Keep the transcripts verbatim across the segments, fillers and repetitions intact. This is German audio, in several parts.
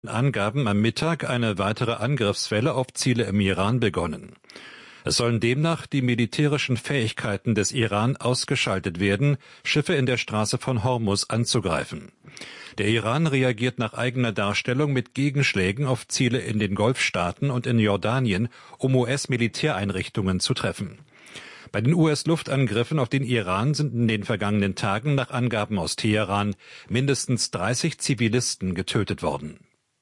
Angaben am Mittag eine weitere Angriffswelle auf Ziele im Iran begonnen. Es sollen demnach die militärischen Fähigkeiten des Iran ausgeschaltet werden, Schiffe in der Straße von Hormuz anzugreifen. Der Iran reagiert nach eigener Darstellung mit Gegenschlägen auf Ziele in den Golfstaaten und in Jordanien, um U S-Militäreinrichtungen zu treffen. Bei den U S-Luftangriffen auf den Iran sind in den vergangenen Tagen nach Angaben aus Teheran mindestens dreißig Zivilisten getötet worden.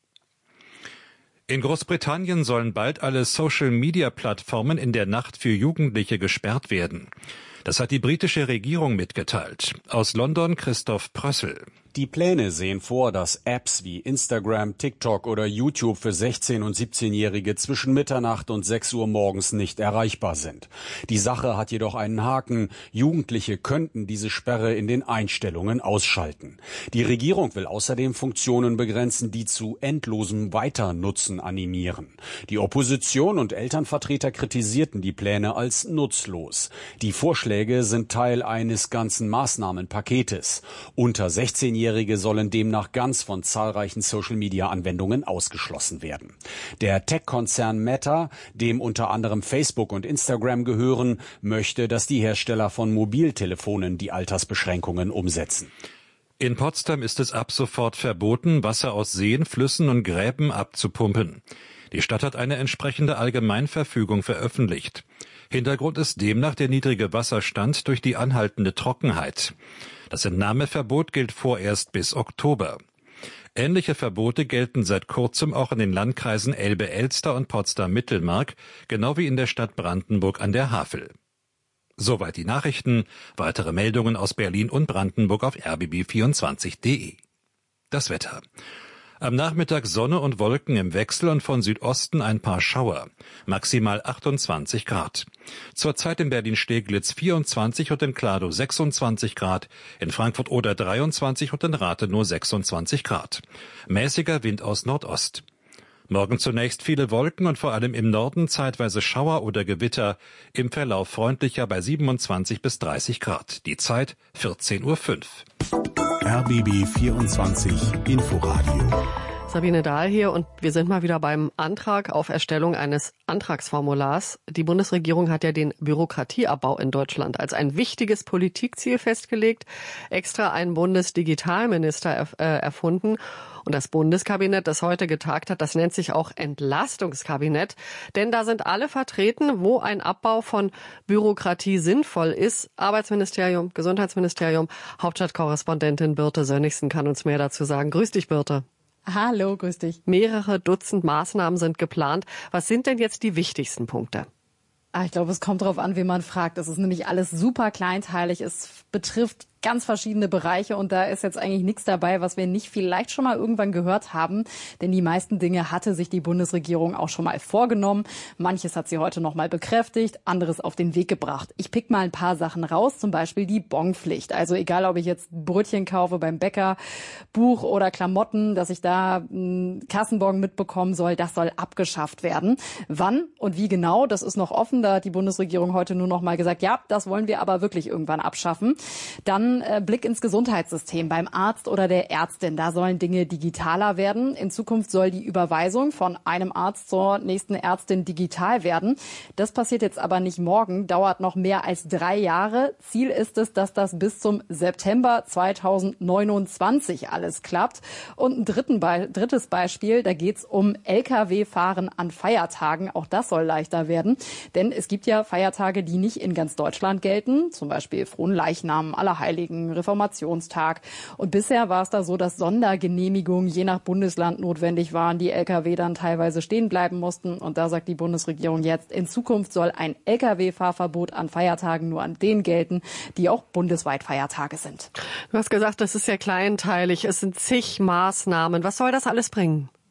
In Großbritannien sollen bald alle Social-Media-Plattformen in der Nacht für Jugendliche gesperrt werden. Das hat die britische Regierung mitgeteilt. Aus London Christoph Prössel. Die Pläne sehen vor, dass Apps wie Instagram, TikTok oder YouTube für sechzehn- und siebzehnjährige zwischen Mitternacht und sechs Uhr morgens nicht erreichbar sind. Die Sache hat jedoch einen Haken. Jugendliche könnten diese Sperre in den Einstellungen ausschalten. Die Regierung will außerdem Funktionen begrenzen, die zu endlosem Weiternutzen animieren. Die Opposition und Elternvertreter kritisierten die Pläne als nutzlos. Die Vorschläge sind Teil eines ganzen Maßnahmenpaketes. Unter sechzehnjährige sollen demnach ganz von zahlreichen Social-Media-Anwendungen ausgeschlossen werden. Der Tech-Konzern Meta, dem unter anderem Facebook und Instagram gehören, möchte, dass die Hersteller von Mobiltelefonen die Altersbeschränkungen umsetzen. In Potsdam ist es ab sofort verboten, Wasser aus Seen, Flüssen und Gräben abzupumpen. Die Stadt hat eine entsprechende Allgemeinverfügung veröffentlicht. Hintergrund ist demnach der niedrige Wasserstand durch die anhaltende Trockenheit. Das Entnahmeverbot gilt vorerst bis Oktober. Ähnliche Verbote gelten seit kurzem auch in den Landkreisen Elbe-Elster und Potsdam-Mittelmark, genau wie in der Stadt Brandenburg an der Havel. Soweit die Nachrichten. Weitere Meldungen aus Berlin und Brandenburg auf r b b vierundzwanzig punkt d e. Das Wetter. Am Nachmittag Sonne und Wolken im Wechsel und von Südosten ein paar Schauer. Maximal achtundzwanzig Grad. Zurzeit in Berlin-Steglitz vierundzwanzig und in Kladow sechsundzwanzig Grad, in Frankfurt-Oder dreiundzwanzig und in Rathenow sechsundzwanzig Grad. Mäßiger Wind aus Nordost. Morgen zunächst viele Wolken und vor allem im Norden zeitweise Schauer oder Gewitter. Im Verlauf freundlicher bei siebenundzwanzig bis dreißig Grad. Die Zeit vierzehn Uhr fünf. R B B vierundzwanzig Inforadio. Sabine Dahl hier und wir sind mal wieder beim Antrag auf Erstellung eines Antragsformulars. Die Bundesregierung hat ja den Bürokratieabbau in Deutschland als ein wichtiges Politikziel festgelegt, extra einen Bundesdigitalminister erf- äh, erfunden. Und das Bundeskabinett, das heute getagt hat, das nennt sich auch Entlastungskabinett. Denn da sind alle vertreten, wo ein Abbau von Bürokratie sinnvoll ist. Arbeitsministerium, Gesundheitsministerium, Hauptstadtkorrespondentin Birte Sönnigsen kann uns mehr dazu sagen. Grüß dich, Birte. Hallo, grüß dich. Mehrere Dutzend Maßnahmen sind geplant. Was sind denn jetzt die wichtigsten Punkte? Ah, ich glaube, es kommt darauf an, wen man fragt. Es ist nämlich alles super kleinteilig. Es betrifft ganz verschiedene Bereiche und da ist jetzt eigentlich nichts dabei, was wir nicht vielleicht schon mal irgendwann gehört haben. Denn die meisten Dinge hatte sich die Bundesregierung auch schon mal vorgenommen. Manches hat sie heute noch mal bekräftigt, anderes auf den Weg gebracht. Ich pick mal ein paar Sachen raus, zum Beispiel die Bonpflicht. Also egal, ob ich jetzt Brötchen kaufe beim Bäcker, Buch oder Klamotten, dass ich da einen Kassenbon mitbekommen soll, das soll abgeschafft werden. Wann und wie genau, das ist noch offen. Da hat die Bundesregierung heute nur noch mal gesagt, ja, das wollen wir aber wirklich irgendwann abschaffen. Dann Blick ins Gesundheitssystem beim Arzt oder der Ärztin. Da sollen Dinge digitaler werden. In Zukunft soll die Überweisung von einem Arzt zur nächsten Ärztin digital werden. Das passiert jetzt aber nicht morgen, dauert noch mehr als drei Jahre. Ziel ist es, dass das bis zum September zweitausendneunundzwanzig alles klappt. Und ein dritten Be- drittes Beispiel, da geht es um L K W-Fahren an Feiertagen. Auch das soll leichter werden. Denn es gibt ja Feiertage, die nicht in ganz Deutschland gelten. Zum Beispiel Fronleichnam, Allerheiligen, Reformationstag. Und bisher war es da so, dass Sondergenehmigungen je nach Bundesland notwendig waren, die L K W dann teilweise stehen bleiben mussten. Und da sagt die Bundesregierung jetzt, in Zukunft soll ein L K W-Fahrverbot an Feiertagen nur an denen gelten, die auch bundesweit Feiertage sind. Du hast gesagt, das ist ja kleinteilig. Es sind zig Maßnahmen. Was soll das alles bringen?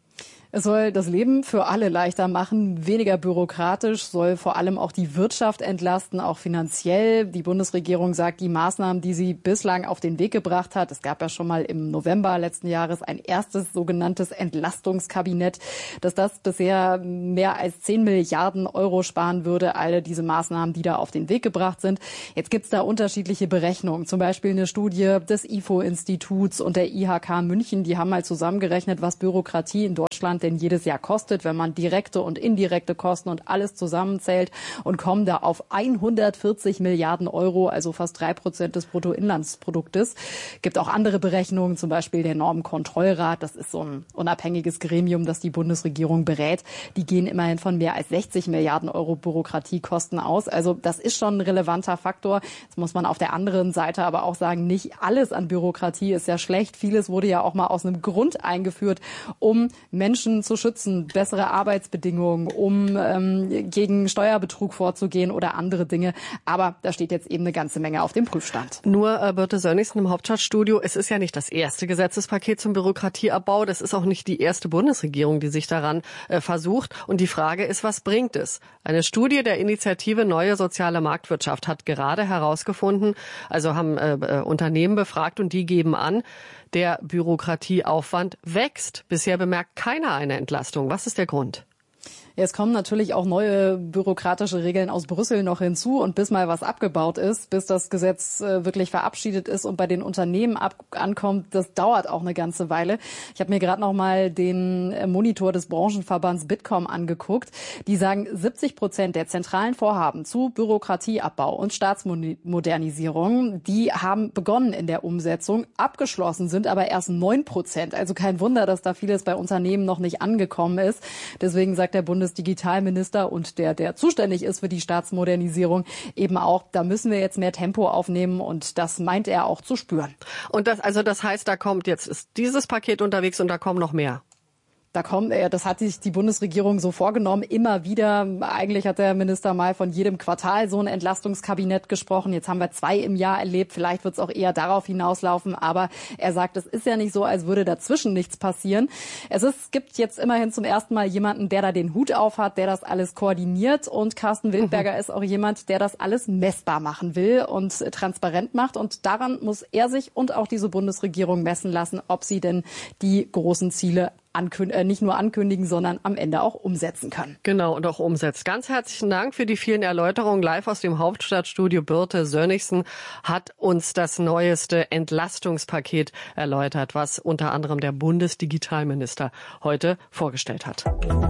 Es soll das Leben für alle leichter machen, weniger bürokratisch, soll vor allem auch die Wirtschaft entlasten, auch finanziell. Die Bundesregierung sagt, die Maßnahmen, die sie bislang auf den Weg gebracht hat, es gab ja schon mal im November letzten Jahres ein erstes sogenanntes Entlastungskabinett, dass das bisher mehr als zehn Milliarden Euro sparen würde, alle diese Maßnahmen, die da auf den Weg gebracht sind. Jetzt gibt's da unterschiedliche Berechnungen, zum Beispiel eine Studie des I F O-Instituts und der I H K München, die haben mal zusammengerechnet, was Bürokratie in Deutschland denn jedes Jahr kostet, wenn man direkte und indirekte Kosten und alles zusammenzählt, und kommen da auf hundertvierzig Milliarden Euro, also fast drei Prozent des Bruttoinlandsproduktes. Gibt auch andere Berechnungen, zum Beispiel der Normenkontrollrat, das ist so ein unabhängiges Gremium, das die Bundesregierung berät. Die gehen immerhin von mehr als sechzig Milliarden Euro Bürokratiekosten aus. Also das ist schon ein relevanter Faktor. Jetzt muss man auf der anderen Seite aber auch sagen, nicht alles an Bürokratie ist ja schlecht. Vieles wurde ja auch mal aus einem Grund eingeführt, um Menschen zu schützen, bessere Arbeitsbedingungen, um ähm, gegen Steuerbetrug vorzugehen oder andere Dinge. Aber da steht jetzt eben eine ganze Menge auf dem Prüfstand. Nur äh, Birte Sönnigsen im Hauptstadtstudio, es ist ja nicht das erste Gesetzespaket zum Bürokratieabbau. Das ist auch nicht die erste Bundesregierung, die sich daran äh, versucht. Und die Frage ist, was bringt es? Eine Studie der Initiative Neue Soziale Marktwirtschaft hat gerade herausgefunden, also haben äh, Unternehmen befragt und die geben an, der Bürokratieaufwand wächst. Bisher bemerkt keiner eine Entlastung. Was ist der Grund? Es kommen natürlich auch neue bürokratische Regeln aus Brüssel noch hinzu, und bis mal was abgebaut ist, bis das Gesetz äh, wirklich verabschiedet ist und bei den Unternehmen ab ankommt, das dauert auch eine ganze Weile. Ich habe mir gerade noch mal den äh, Monitor des Branchenverbands Bitkom angeguckt. Die sagen, siebzig Prozent der zentralen Vorhaben zu Bürokratieabbau und Staatsmodernisierung, die haben begonnen in der Umsetzung, abgeschlossen sind aber erst neun Prozent. Also kein Wunder, dass da vieles bei Unternehmen noch nicht angekommen ist. Deswegen sagt der Bundes Digitalminister und der, der zuständig ist für die Staatsmodernisierung, eben auch, da müssen wir jetzt mehr Tempo aufnehmen, und das meint er auch zu spüren. Und das, also das heißt, da kommt jetzt, ist dieses Paket unterwegs und da kommen noch mehr? Da kommt, das hat sich die Bundesregierung so vorgenommen, immer wieder. Eigentlich hat der Minister mal von jedem Quartal so ein Entlastungskabinett gesprochen. Jetzt haben wir zwei im Jahr erlebt. Vielleicht wird es auch eher darauf hinauslaufen. Aber er sagt, es ist ja nicht so, als würde dazwischen nichts passieren. Es ist, gibt jetzt immerhin zum ersten Mal jemanden, der da den Hut auf hat, der das alles koordiniert. Und Carsten Wildberger mhm. ist auch jemand, der das alles messbar machen will und transparent macht. Und daran muss er sich und auch diese Bundesregierung messen lassen, ob sie denn die großen Ziele Ankün- äh, nicht nur ankündigen, sondern am Ende auch umsetzen können. Genau, und auch umsetzt. Ganz herzlichen Dank für die vielen Erläuterungen. Live aus dem Hauptstadtstudio. Birte Sönnigsen hat uns das neueste Entlastungspaket erläutert, was unter anderem der Bundesdigitalminister heute vorgestellt hat.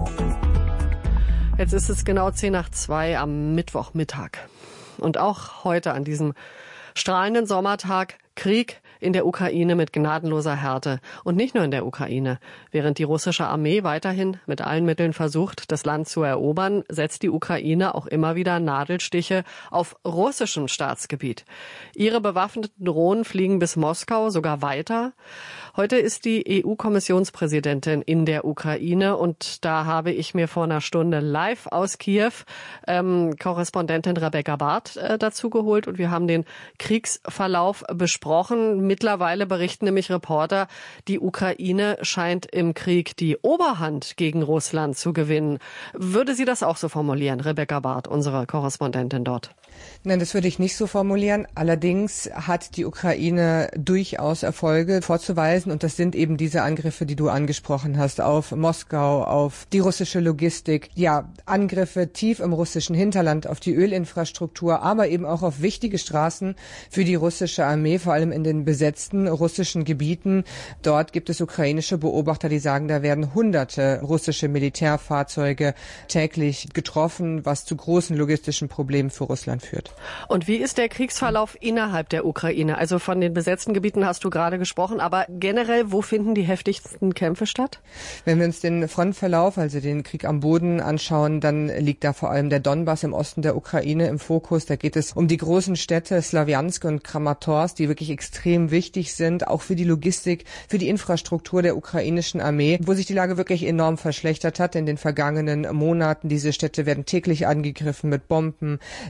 Jetzt ist es genau zehn nach zwei am Mittwochmittag. Und auch heute an diesem strahlenden Sommertag Krieg in der Ukraine mit gnadenloser Härte. Und nicht nur in der Ukraine. Während die russische Armee weiterhin mit allen Mitteln versucht, das Land zu erobern, setzt die Ukraine auch immer wieder Nadelstiche auf russischem Staatsgebiet. Ihre bewaffneten Drohnen fliegen bis Moskau, sogar weiter. Heute ist die E U-Kommissionspräsidentin in der Ukraine, und da habe ich mir vor einer Stunde live aus Kiew ähm, Korrespondentin Rebecca Barth äh, dazu geholt, und wir haben den Kriegsverlauf besprochen. Mittlerweile berichten nämlich Reporter, die Ukraine scheint im Krieg die Oberhand gegen Russland zu gewinnen. Würde sie das auch so formulieren, Rebecca Barth, unsere Korrespondentin dort? Nein, das würde ich nicht so formulieren. Allerdings hat die Ukraine durchaus Erfolge vorzuweisen, und das sind eben diese Angriffe, die du angesprochen hast, auf Moskau, auf die russische Logistik, ja, Angriffe tief im russischen Hinterland, auf die Ölinfrastruktur, aber eben auch auf wichtige Straßen für die russische Armee, vor allem in den besetzten russischen Gebieten. Dort gibt es ukrainische Beobachter, die sagen, da werden hunderte russische Militärfahrzeuge täglich getroffen, was zu großen logistischen Problemen für Russland führt. Und wie ist der Kriegsverlauf innerhalb der Ukraine? Also von den besetzten Gebieten hast du gerade gesprochen, aber generell, wo finden die heftigsten Kämpfe statt? Wenn wir uns den Frontverlauf, also den Krieg am Boden anschauen, dann liegt da vor allem der Donbass im Osten der Ukraine im Fokus. Da geht es um die großen Städte Slawjansk und Kramatorsk, die wirklich extrem wichtig sind, auch für die Logistik, für die Infrastruktur der ukrainischen Armee, wo sich die Lage wirklich enorm verschlechtert hat in den vergangenen Monaten. Diese Städte werden täglich angegriffen mit Bomben, mit äh,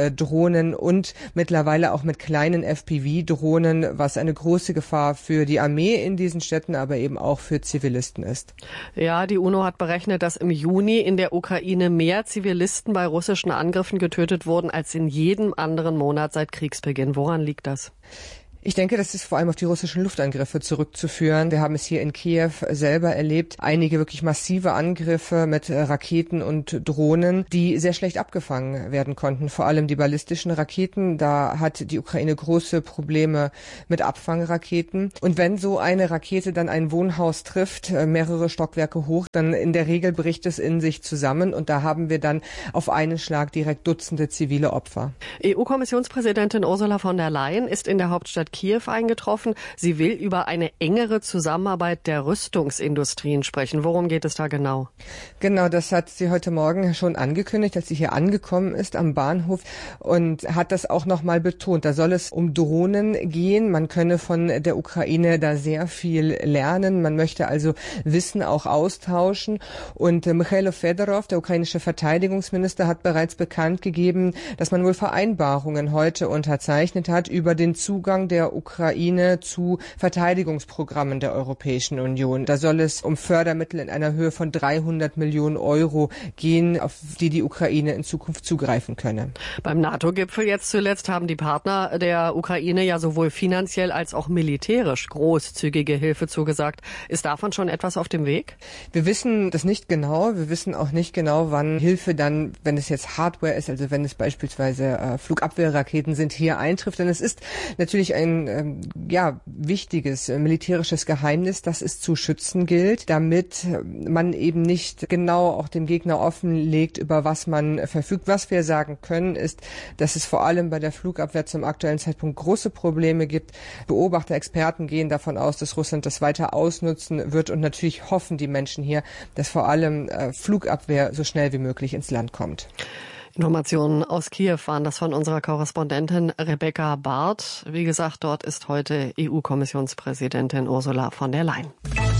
äh, Drohnen und mittlerweile auch mit kleinen F P V-Drohnen, was eine große Gefahr für die Armee in diesen Städten, aber eben auch für Zivilisten ist. Ja, die UNO hat berechnet, dass im Juni in der Ukraine mehr Zivilisten bei russischen Angriffen getötet wurden als in jedem anderen Monat seit Kriegsbeginn. Woran liegt das? Ich denke, das ist vor allem auf die russischen Luftangriffe zurückzuführen. Wir haben es hier in Kiew selber erlebt. Einige wirklich massive Angriffe mit Raketen und Drohnen, die sehr schlecht abgefangen werden konnten. Vor allem die ballistischen Raketen. Da hat die Ukraine große Probleme mit Abfangraketen. Und wenn so eine Rakete dann ein Wohnhaus trifft, mehrere Stockwerke hoch, dann in der Regel bricht es in sich zusammen. Und da haben wir dann auf einen Schlag direkt Dutzende zivile Opfer. E U-Kommissionspräsidentin Ursula von der Leyen ist in der Hauptstadt Kiew eingetroffen. Sie will über eine engere Zusammenarbeit der Rüstungsindustrien sprechen. Worum geht es da genau? Genau, das hat sie heute Morgen schon angekündigt, als sie hier angekommen ist am Bahnhof und hat das auch noch mal betont. Da soll es um Drohnen gehen. Man könne von der Ukraine da sehr viel lernen. Man möchte also Wissen auch austauschen. Und Michailo Fedorov, der ukrainische Verteidigungsminister, hat bereits bekannt gegeben, dass man wohl Vereinbarungen heute unterzeichnet hat über den Zugang der der Ukraine zu Verteidigungsprogrammen der Europäischen Union. Da soll es um Fördermittel in einer Höhe von dreihundert Millionen Euro gehen, auf die die Ukraine in Zukunft zugreifen könne. Beim NATO-Gipfel jetzt zuletzt haben die Partner der Ukraine ja sowohl finanziell als auch militärisch großzügige Hilfe zugesagt. Ist davon schon etwas auf dem Weg? Wir wissen das nicht genau. Wir wissen auch nicht genau, wann Hilfe dann, wenn es jetzt Hardware ist, also wenn es beispielsweise äh, Flugabwehrraketen sind, hier eintrifft. Denn es ist natürlich ein ein ja, wichtiges militärisches Geheimnis, das es zu schützen gilt, damit man eben nicht genau auch dem Gegner offenlegt, über was man verfügt. Was wir sagen können, ist, dass es vor allem bei der Flugabwehr zum aktuellen Zeitpunkt große Probleme gibt. Beobachter, Experten gehen davon aus, dass Russland das weiter ausnutzen wird und natürlich hoffen die Menschen hier, dass vor allem äh, Flugabwehr so schnell wie möglich ins Land kommt. Informationen aus Kiew waren das von unserer Korrespondentin Rebecca Barth. Wie gesagt, dort ist heute E U-Kommissionspräsidentin Ursula von der Leyen.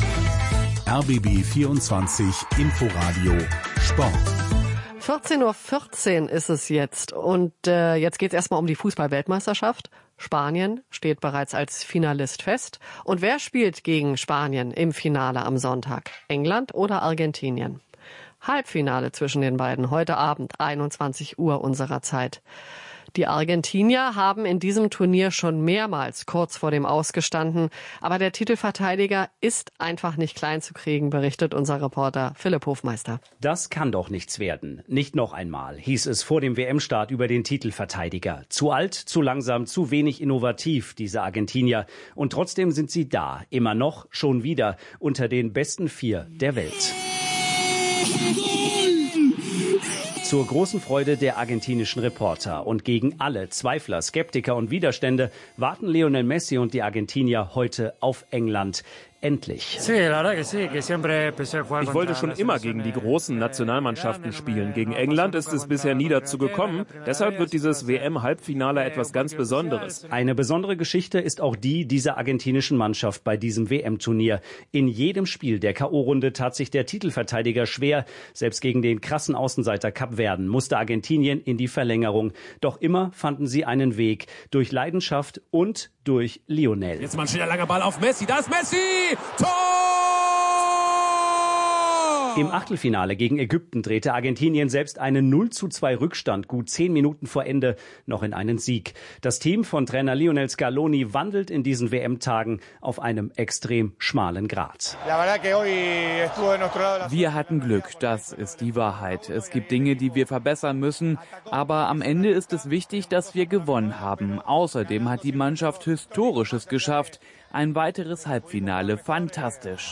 R B B vierundzwanzig Inforadio Sport. vierzehn Uhr vierzehn ist es jetzt und äh, jetzt geht es erstmal um die Fußball-Weltmeisterschaft. Spanien steht bereits als Finalist fest. Und wer spielt gegen Spanien im Finale am Sonntag? England oder Argentinien? Halbfinale zwischen den beiden heute Abend, einundzwanzig Uhr unserer Zeit. Die Argentinier haben in diesem Turnier schon mehrmals kurz vor dem Aus gestanden. Aber der Titelverteidiger ist einfach nicht klein zu kriegen, berichtet unser Reporter Philipp Hofmeister. Das kann doch nichts werden. Nicht noch einmal, hieß es vor dem W M-Start über den Titelverteidiger. Zu alt, zu langsam, zu wenig innovativ, diese Argentinier. Und trotzdem sind sie da, immer noch, schon wieder, unter den besten vier der Welt. Zur großen Freude der argentinischen Reporter und gegen alle Zweifler, Skeptiker und Widerstände warten Lionel Messi und die Argentinier heute auf England. Endlich. Ich wollte schon immer gegen die großen Nationalmannschaften spielen. Gegen England ist es bisher nie dazu gekommen. Deshalb wird dieses W M-Halbfinale etwas ganz Besonderes. Eine besondere Geschichte ist auch die dieser argentinischen Mannschaft bei diesem W M-Turnier. In jedem Spiel der K O-Runde tat sich der Titelverteidiger schwer. Selbst gegen den krassen Außenseiter Kapverden musste Argentinien in die Verlängerung. Doch immer fanden sie einen Weg. Durch Leidenschaft und durch Lionel. Jetzt mal ein schöner langer Ball auf Messi. Da ist Messi! Tor! Im Achtelfinale gegen Ägypten drehte Argentinien selbst einen null zu zwei Rückstand gut zehn Minuten vor Ende noch in einen Sieg. Das Team von Trainer Lionel Scaloni wandelt in diesen W M-Tagen auf einem extrem schmalen Grat. Wir hatten Glück, das ist die Wahrheit. Es gibt Dinge, die wir verbessern müssen, aber am Ende ist es wichtig, dass wir gewonnen haben. Außerdem hat die Mannschaft Historisches geschafft. Ein weiteres Halbfinale, fantastisch.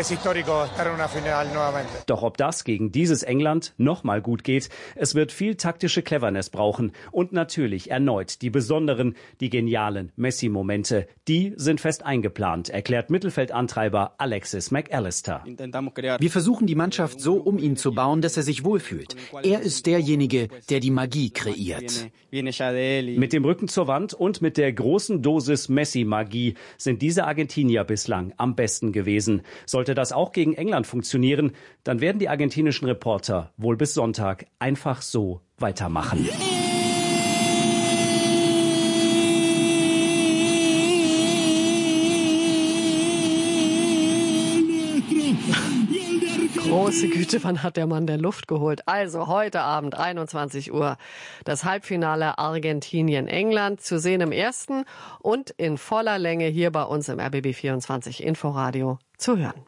Doch ob das gegen dieses England nochmal gut geht, es wird viel taktische Cleverness brauchen und natürlich erneut die besonderen, die genialen Messi-Momente. Die sind fest eingeplant, erklärt Mittelfeldantreiber Alexis McAllister. Wir versuchen die Mannschaft so um ihn zu bauen, dass er sich wohlfühlt. Er ist derjenige, der die Magie kreiert. Mit dem Rücken zur Wand und mit der großen Dosis Messi-Magie sind diese Argentinier bislang am besten gewesen. Sollte das auch gegen England funktionieren, dann werden die argentinischen Reporter wohl bis Sonntag einfach so weitermachen. Große Güte, wann hat der Mann der Luft geholt? Also heute Abend, einundzwanzig Uhr, das Halbfinale Argentinien-England zu sehen im ersten und in voller Länge hier bei uns im R B B vierundzwanzig Inforadio zu hören.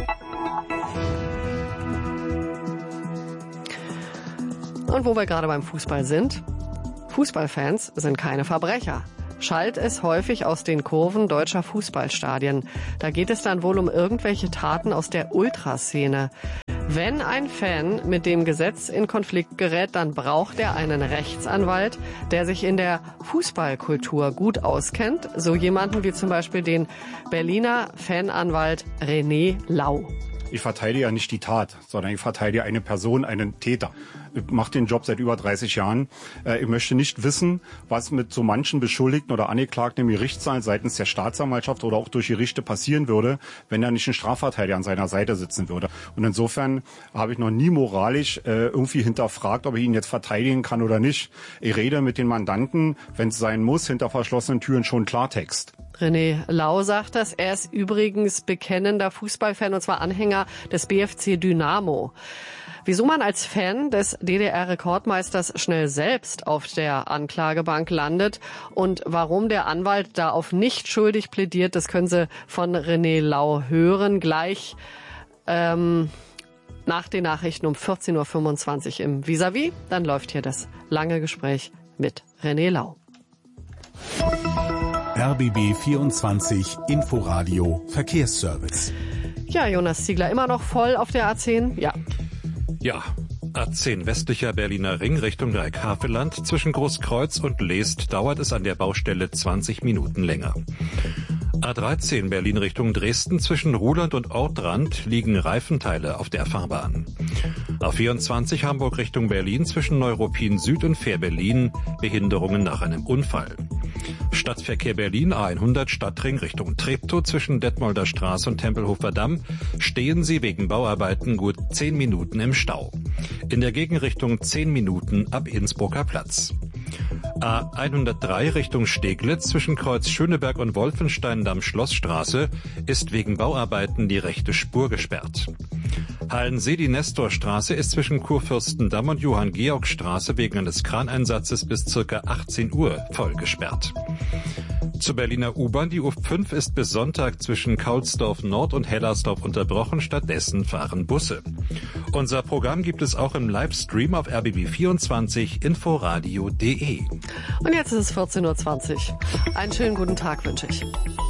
Und wo wir gerade beim Fußball sind, Fußballfans sind keine Verbrecher. Schallt es häufig aus den Kurven deutscher Fußballstadien. Da geht es dann wohl um irgendwelche Taten aus der Ultraszene. Wenn ein Fan mit dem Gesetz in Konflikt gerät, dann braucht er einen Rechtsanwalt, der sich in der Fußballkultur gut auskennt. So jemanden wie zum Beispiel den Berliner Fananwalt René Lau. Ich verteidige ja nicht die Tat, sondern ich verteidige eine Person, einen Täter. Ich mache den Job seit über dreißig Jahren. Ich möchte nicht wissen, was mit so manchen Beschuldigten oder Angeklagten im Gerichtssaal seitens der Staatsanwaltschaft oder auch durch Gerichte passieren würde, wenn da nicht ein Strafverteidiger an seiner Seite sitzen würde. Und insofern habe ich noch nie moralisch äh, irgendwie hinterfragt, ob ich ihn jetzt verteidigen kann oder nicht. Ich rede mit den Mandanten, wenn es sein muss, hinter verschlossenen Türen schon Klartext. René Lau sagt das. Er ist übrigens bekennender Fußballfan und zwar Anhänger des B F C Dynamo. Wieso man als Fan des D D R-Rekordmeisters schnell selbst auf der Anklagebank landet und warum der Anwalt da auf nicht schuldig plädiert, das können Sie von René Lau hören. Gleich ähm, nach den Nachrichten um vierzehn Uhr fünfundzwanzig im Vis-à-vis. Dann läuft hier das lange Gespräch mit René Lau. R B B vierundzwanzig Inforadio Verkehrsservice. Ja, Jonas Ziegler, immer noch voll auf der A zehn? Ja. Ja, A zehn westlicher Berliner Ring Richtung Dreieckhavelland. Zwischen Großkreuz und Leest dauert es an der Baustelle zwanzig Minuten länger. A dreizehn Berlin Richtung Dresden. Zwischen Ruhland und Ortrand liegen Reifenteile auf der Fahrbahn. A vierundzwanzig Hamburg Richtung Berlin. Zwischen Neuruppin Süd und Fähr-Berlin Behinderungen nach einem Unfall. Stadtverkehr Berlin A hundert Stadtring Richtung Treptow. Zwischen Detmolder Straße und Tempelhofer Damm stehen Sie wegen Bauarbeiten gut zehn Minuten im Stau. In der Gegenrichtung zehn Minuten ab Innsbrucker Platz. A hundertdrei Richtung Steglitz zwischen Kreuz Schöneberg und Wolfenstein-Damm-Schlossstraße ist wegen Bauarbeiten die rechte Spur gesperrt. Hallensee-die-Nestorstraße ist zwischen Kurfürstendamm und Johann-Georg-Straße wegen eines Kraneinsatzes bis ca. achtzehn Uhr voll gesperrt. Zur Berliner U-Bahn, die U fünf ist bis Sonntag zwischen Kaulsdorf Nord und Hellersdorf unterbrochen, stattdessen fahren Busse. Unser Programm gibt es auch im Livestream auf R B B vierundzwanzig inforadio punkt de. Und jetzt ist es vierzehn Uhr zwanzig. Einen schönen guten Tag wünsche ich.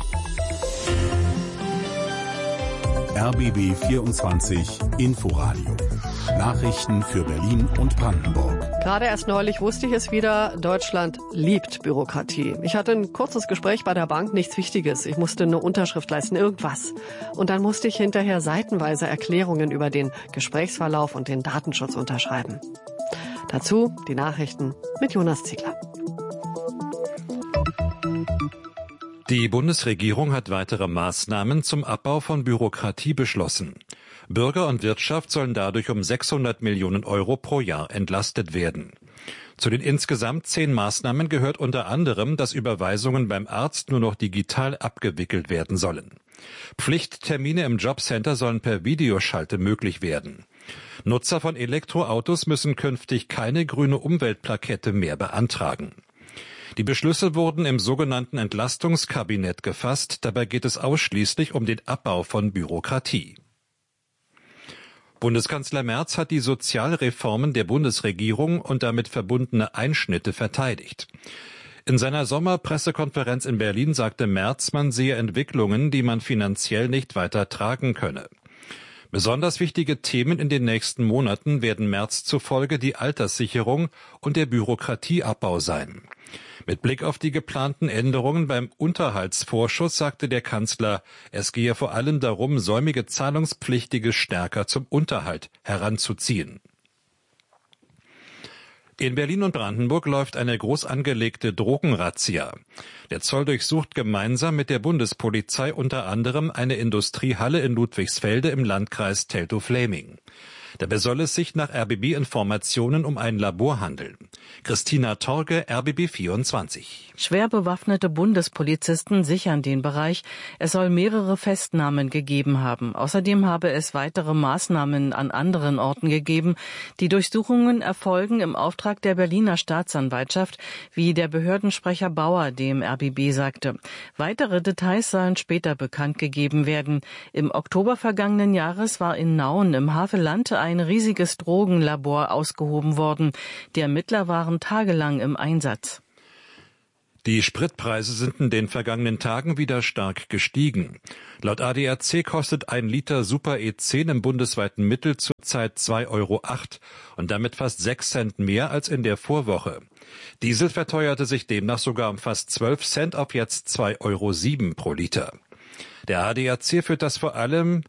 R B B vierundzwanzig Inforadio. Nachrichten für Berlin und Brandenburg. Gerade erst neulich wusste ich es wieder, Deutschland liebt Bürokratie. Ich hatte ein kurzes Gespräch bei der Bank, nichts Wichtiges. Ich musste eine Unterschrift leisten, irgendwas. Und dann musste ich hinterher seitenweise Erklärungen über den Gesprächsverlauf und den Datenschutz unterschreiben. Dazu die Nachrichten mit Jonas Ziegler. Die Bundesregierung hat weitere Maßnahmen zum Abbau von Bürokratie beschlossen. Bürger und Wirtschaft sollen dadurch um sechshundert Millionen Euro pro Jahr entlastet werden. Zu den insgesamt zehn Maßnahmen gehört unter anderem, dass Überweisungen beim Arzt nur noch digital abgewickelt werden sollen. Pflichttermine im Jobcenter sollen per Videoschalte möglich werden. Nutzer von Elektroautos müssen künftig keine grüne Umweltplakette mehr beantragen. Die Beschlüsse wurden im sogenannten Entlastungskabinett gefasst. Dabei geht es ausschließlich um den Abbau von Bürokratie. Bundeskanzler Merz hat die Sozialreformen der Bundesregierung und damit verbundene Einschnitte verteidigt. In seiner Sommerpressekonferenz in Berlin sagte Merz, man sehe Entwicklungen, die man finanziell nicht weiter tragen könne. Besonders wichtige Themen in den nächsten Monaten werden Merz zufolge die Alterssicherung und der Bürokratieabbau sein. Mit Blick auf die geplanten Änderungen beim Unterhaltsvorschuss sagte der Kanzler, es gehe vor allem darum, säumige Zahlungspflichtige stärker zum Unterhalt heranzuziehen. In Berlin und Brandenburg läuft eine groß angelegte Drogenrazzia. Der Zoll durchsucht gemeinsam mit der Bundespolizei unter anderem eine Industriehalle in Ludwigsfelde im Landkreis Teltow-Fläming. Dabei soll es sich nach R B B-Informationen um ein Labor handeln. Christina Torge, R B B vierundzwanzig. Schwer bewaffnete Bundespolizisten sichern den Bereich. Es soll mehrere Festnahmen gegeben haben. Außerdem habe es weitere Maßnahmen an anderen Orten gegeben. Die Durchsuchungen erfolgen im Auftrag der Berliner Staatsanwaltschaft, wie der Behördensprecher Bauer dem R B B sagte. Weitere Details sollen später bekannt gegeben werden. Im Oktober vergangenen Jahres war in Nauen im Havelland ein riesiges Drogenlabor ausgehoben worden. Die Ermittler waren tagelang im Einsatz. Die Spritpreise sind in den vergangenen Tagen wieder stark gestiegen. Laut A D A C kostet ein Liter Super E zehn im bundesweiten Mittel zurzeit zwei Euro acht und damit fast sechs Cent mehr als in der Vorwoche. Diesel verteuerte sich demnach sogar um fast zwölf Cent auf jetzt zwei Euro sieben pro Liter. Der A D A C führt das vor allem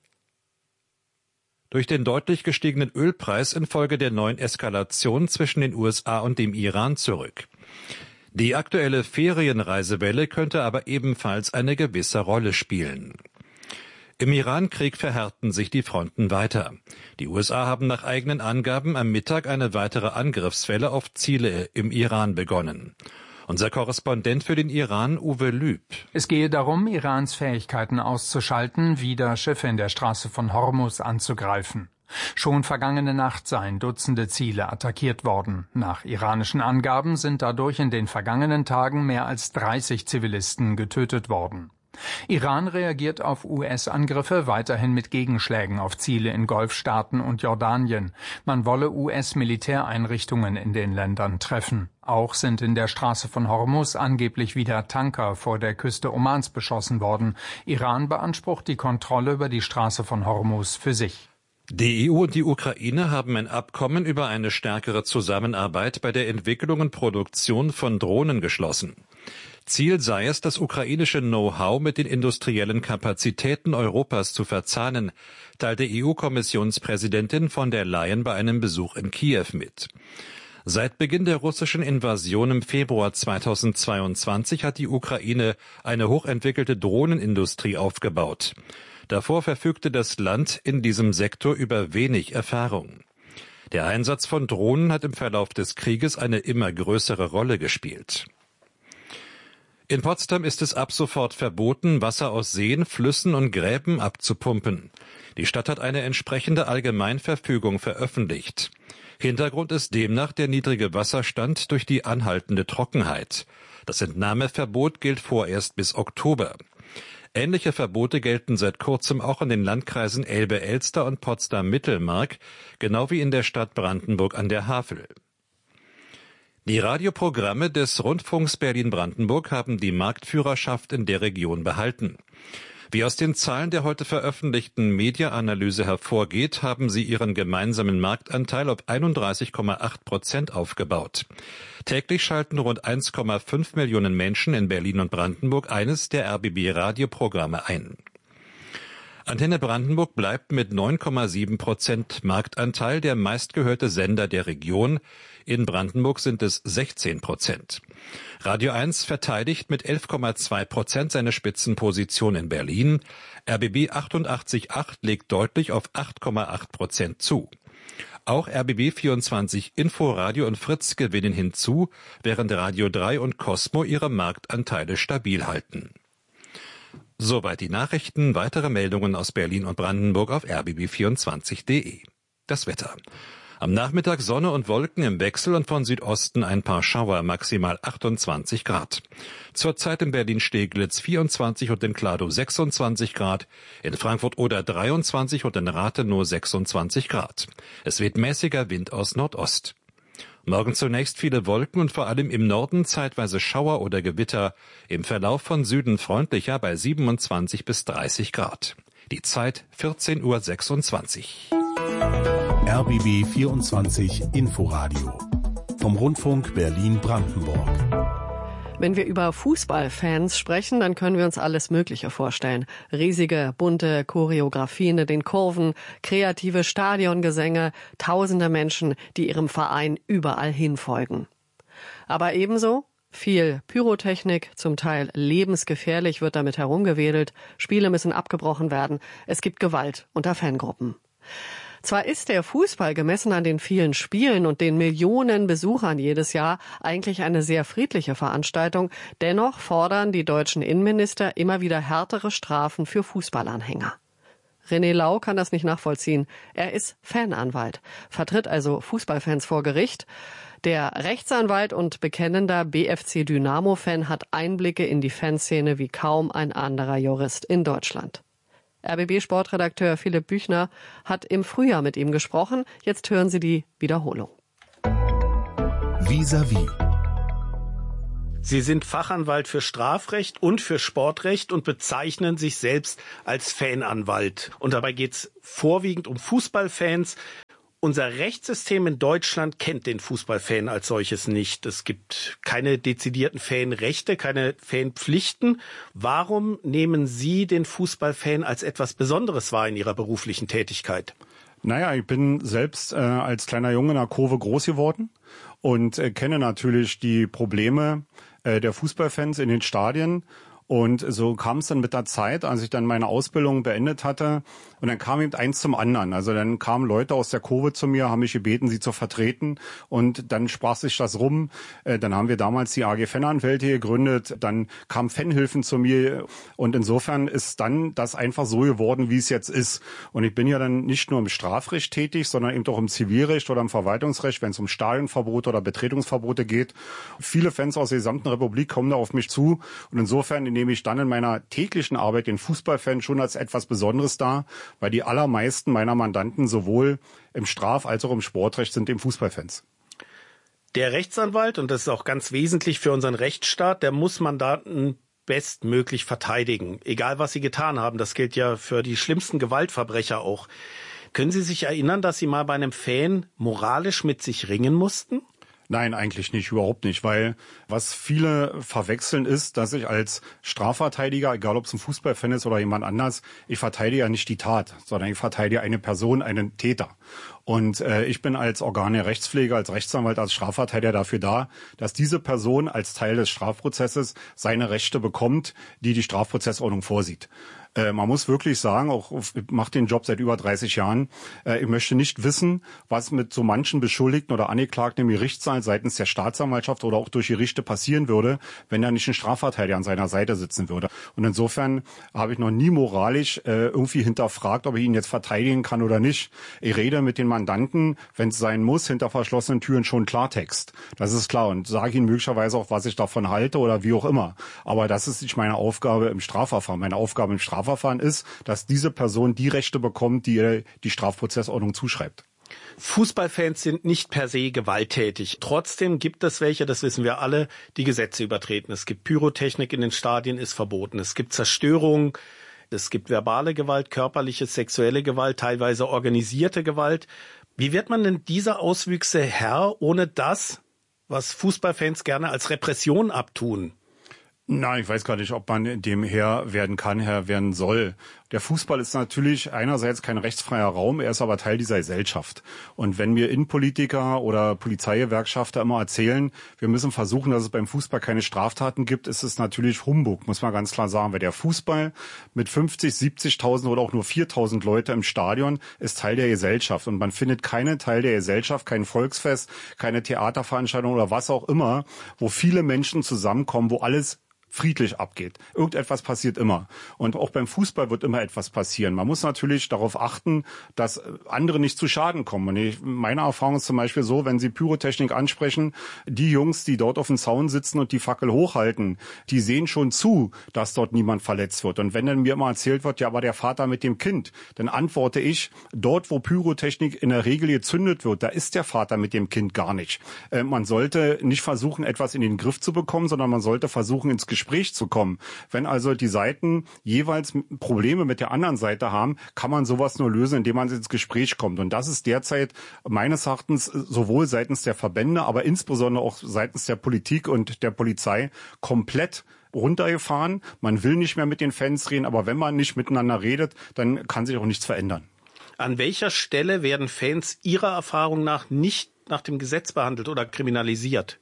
durch den deutlich gestiegenen Ölpreis infolge der neuen Eskalation zwischen den U S A und dem Iran zurück. Die aktuelle Ferienreisewelle könnte aber ebenfalls eine gewisse Rolle spielen. Im Iran-Krieg verhärten sich die Fronten weiter. Die U S A haben nach eigenen Angaben am Mittag eine weitere Angriffswelle auf Ziele im Iran begonnen. Unser Korrespondent für den Iran, Uwe Lüb. Es gehe darum, Irans Fähigkeiten auszuschalten, wieder Schiffe in der Straße von Hormuz anzugreifen. Schon vergangene Nacht seien Dutzende Ziele attackiert worden. Nach iranischen Angaben sind dadurch in den vergangenen Tagen mehr als dreißig Zivilisten getötet worden. Iran reagiert auf U S-Angriffe weiterhin mit Gegenschlägen auf Ziele in Golfstaaten und Jordanien. Man wolle U S-Militäreinrichtungen in den Ländern treffen. Auch sind in der Straße von Hormuz angeblich wieder Tanker vor der Küste Omans beschossen worden. Iran beansprucht die Kontrolle über die Straße von Hormuz für sich. Die E U und die Ukraine haben ein Abkommen über eine stärkere Zusammenarbeit bei der Entwicklung und Produktion von Drohnen geschlossen. Ziel sei es, das ukrainische Know-how mit den industriellen Kapazitäten Europas zu verzahnen, teilte E U-Kommissionspräsidentin von der Leyen bei einem Besuch in Kiew mit. Seit Beginn der russischen Invasion im Februar zweitausendzweiundzwanzig hat die Ukraine eine hochentwickelte Drohnenindustrie aufgebaut. Davor verfügte das Land in diesem Sektor über wenig Erfahrung. Der Einsatz von Drohnen hat im Verlauf des Krieges eine immer größere Rolle gespielt. In Potsdam ist es ab sofort verboten, Wasser aus Seen, Flüssen und Gräben abzupumpen. Die Stadt hat eine entsprechende Allgemeinverfügung veröffentlicht. Hintergrund ist demnach der niedrige Wasserstand durch die anhaltende Trockenheit. Das Entnahmeverbot gilt vorerst bis Oktober. Ähnliche Verbote gelten seit kurzem auch in den Landkreisen Elbe-Elster und Potsdam-Mittelmark, genau wie in der Stadt Brandenburg an der Havel. Die Radioprogramme des Rundfunks Berlin-Brandenburg haben die Marktführerschaft in der Region behalten. Wie aus den Zahlen der heute veröffentlichten Media-Analyse hervorgeht, haben sie ihren gemeinsamen Marktanteil auf einunddreißig Komma acht Prozent aufgebaut. Täglich schalten rund eins Komma fünf Millionen Menschen in Berlin und Brandenburg eines der R B B-Radioprogramme ein. Antenne Brandenburg bleibt mit neun Komma sieben Prozent Marktanteil der meistgehörte Sender der Region. In Brandenburg sind es sechzehn Prozent. Radio eins verteidigt mit elf Komma zwei Prozent seine Spitzenposition in Berlin. R B B achtundachtzig Komma acht legt deutlich auf acht Komma acht Prozent zu. Auch R B B vierundzwanzig Inforadio und Fritz gewinnen hinzu, während Radio drei und Cosmo ihre Marktanteile stabil halten. Soweit die Nachrichten. Weitere Meldungen aus Berlin und Brandenburg auf r b b vierundzwanzig punkt de. Das Wetter. Am Nachmittag Sonne und Wolken im Wechsel und von Südosten ein paar Schauer, maximal achtundzwanzig Grad. Zurzeit in Berlin-Steglitz vierundzwanzig und in Kladow sechsundzwanzig Grad, in Frankfurt-Oder dreiundzwanzig und in Rathenow sechsundzwanzig Grad. Es weht mäßiger Wind aus Nordost. Morgen zunächst viele Wolken und vor allem im Norden zeitweise Schauer oder Gewitter, im Verlauf von Süden freundlicher bei siebenundzwanzig bis dreißig Grad. Die Zeit vierzehn Uhr sechsundzwanzig. R B B vierundzwanzig Inforadio vom Rundfunk Berlin-Brandenburg. Wenn wir über Fußballfans sprechen, dann können wir uns alles Mögliche vorstellen. Riesige, bunte Choreografien in den Kurven, kreative Stadiongesänge, tausende Menschen, die ihrem Verein überall hinfolgen. Aber ebenso viel Pyrotechnik, zum Teil lebensgefährlich wird damit herumgewedelt, Spiele müssen abgebrochen werden, es gibt Gewalt unter Fangruppen. Zwar ist der Fußball gemessen an den vielen Spielen und den Millionen Besuchern jedes Jahr eigentlich eine sehr friedliche Veranstaltung, dennoch fordern die deutschen Innenminister immer wieder härtere Strafen für Fußballanhänger. René Lau kann das nicht nachvollziehen. Er ist Fananwalt, vertritt also Fußballfans vor Gericht. Der Rechtsanwalt und bekennender B F C Dynamo-Fan hat Einblicke in die Fanszene wie kaum ein anderer Jurist in Deutschland. R B B-Sportredakteur Philipp Büchner hat im Frühjahr mit ihm gesprochen. Jetzt hören Sie die Wiederholung. Vis-à-vis. Sie sind Fachanwalt für Strafrecht und für Sportrecht und bezeichnen sich selbst als Fananwalt. Und dabei geht es vorwiegend um Fußballfans. Unser Rechtssystem in Deutschland kennt den Fußballfan als solches nicht. Es gibt keine dezidierten Fanrechte, keine Fanpflichten. Warum nehmen Sie den Fußballfan als etwas Besonderes wahr in Ihrer beruflichen Tätigkeit? Naja, ich bin selbst äh, als kleiner Junge in der Kurve groß geworden und äh, kenne natürlich die Probleme äh, der Fußballfans in den Stadien. Und so kam es dann mit der Zeit, als ich dann meine Ausbildung beendet hatte. Und dann kam eben eins zum anderen. Also dann kamen Leute aus der Kurve zu mir, haben mich gebeten, sie zu vertreten. Und dann sprach sich das rum. Dann haben wir damals die A G Fananwälte gegründet. Dann kamen Fanhilfen zu mir. Und insofern ist dann das einfach so geworden, wie es jetzt ist. Und ich bin ja dann nicht nur im Strafrecht tätig, sondern eben auch im Zivilrecht oder im Verwaltungsrecht, wenn es um Stadionverbote oder Betretungsverbote geht. Viele Fans aus der gesamten Republik kommen da auf mich zu. Und insofern nehme ich dann in meiner täglichen Arbeit den Fußballfan schon als etwas Besonderes dar, weil die allermeisten meiner Mandanten sowohl im Straf- als auch im Sportrecht sind eben Fußballfans. Der Rechtsanwalt, und das ist auch ganz wesentlich für unseren Rechtsstaat, der muss Mandanten bestmöglich verteidigen, egal was sie getan haben. Das gilt ja für die schlimmsten Gewaltverbrecher auch. Können Sie sich erinnern, dass Sie mal bei einem Fan moralisch mit sich ringen mussten? Nein, eigentlich nicht, überhaupt nicht, weil was viele verwechseln ist, dass ich als Strafverteidiger, egal ob es ein Fußballfan ist oder jemand anders, ich verteidige ja nicht die Tat, sondern ich verteidige eine Person, einen Täter. Und äh, ich bin als Organ der Rechtspflege, als Rechtsanwalt, als Strafverteidiger dafür da, dass diese Person als Teil des Strafprozesses seine Rechte bekommt, die die Strafprozessordnung vorsieht. Äh, man muss wirklich sagen, auch ich mache den Job seit über dreißig Jahren, äh, ich möchte nicht wissen, was mit so manchen Beschuldigten oder Angeklagten im Gerichtssaal seitens der Staatsanwaltschaft oder auch durch Gerichte passieren würde, wenn da nicht ein Strafverteidiger an seiner Seite sitzen würde. Und insofern habe ich noch nie moralisch äh, irgendwie hinterfragt, ob ich ihn jetzt verteidigen kann oder nicht. Ich rede mit den Mandanten, wenn es sein muss, hinter verschlossenen Türen schon Klartext. Das ist klar und sage ihnen möglicherweise auch, was ich davon halte oder wie auch immer. Aber das ist nicht meine Aufgabe im Strafverfahren. Meine Aufgabe im Strafverfahren ist, dass diese Person die Rechte bekommt, die ihr die Strafprozessordnung zuschreibt. Fußballfans sind nicht per se gewalttätig. Trotzdem gibt es welche, das wissen wir alle, die Gesetze übertreten. Es gibt Pyrotechnik in den Stadien, ist verboten. Es gibt Zerstörung. Es gibt verbale Gewalt, körperliche, sexuelle Gewalt, teilweise organisierte Gewalt. Wie wird man denn dieser Auswüchse Herr, ohne das, was Fußballfans gerne als Repression abtun? Na, ich weiß gar nicht, ob man dem Herr werden kann, Herr werden soll. Der Fußball ist natürlich einerseits kein rechtsfreier Raum, er ist aber Teil dieser Gesellschaft. Und wenn mir Innenpolitiker oder Polizeigewerkschafter immer erzählen, wir müssen versuchen, dass es beim Fußball keine Straftaten gibt, ist es natürlich Humbug, muss man ganz klar sagen. Weil der Fußball mit fünfzig, siebzigtausend oder auch nur viertausend Leute im Stadion ist Teil der Gesellschaft. Und man findet keinen Teil der Gesellschaft, kein Volksfest, keine Theaterveranstaltung oder was auch immer, wo viele Menschen zusammenkommen, wo alles friedlich abgeht. Irgendetwas passiert immer. Und auch beim Fußball wird immer etwas passieren. Man muss natürlich darauf achten, dass andere nicht zu Schaden kommen. Und ich, meine Erfahrung ist zum Beispiel so, wenn Sie Pyrotechnik ansprechen, die Jungs, die dort auf dem Zaun sitzen und die Fackel hochhalten, die sehen schon zu, dass dort niemand verletzt wird. Und wenn dann mir immer erzählt wird, ja, aber der Vater mit dem Kind, dann antworte ich, dort, wo Pyrotechnik in der Regel gezündet wird, da ist der Vater mit dem Kind gar nicht. Äh, man sollte nicht versuchen, etwas in den Griff zu bekommen, sondern man sollte versuchen, ins Gespräch Gespräch zu kommen. Wenn also die Seiten jeweils Probleme mit der anderen Seite haben, kann man sowas nur lösen, indem man ins Gespräch kommt. Und das ist derzeit meines Erachtens sowohl seitens der Verbände, aber insbesondere auch seitens der Politik und der Polizei komplett runtergefahren. Man will nicht mehr mit den Fans reden, aber wenn man nicht miteinander redet, dann kann sich auch nichts verändern. An welcher Stelle werden Fans Ihrer Erfahrung nach nicht nach dem Gesetz behandelt oder kriminalisiert?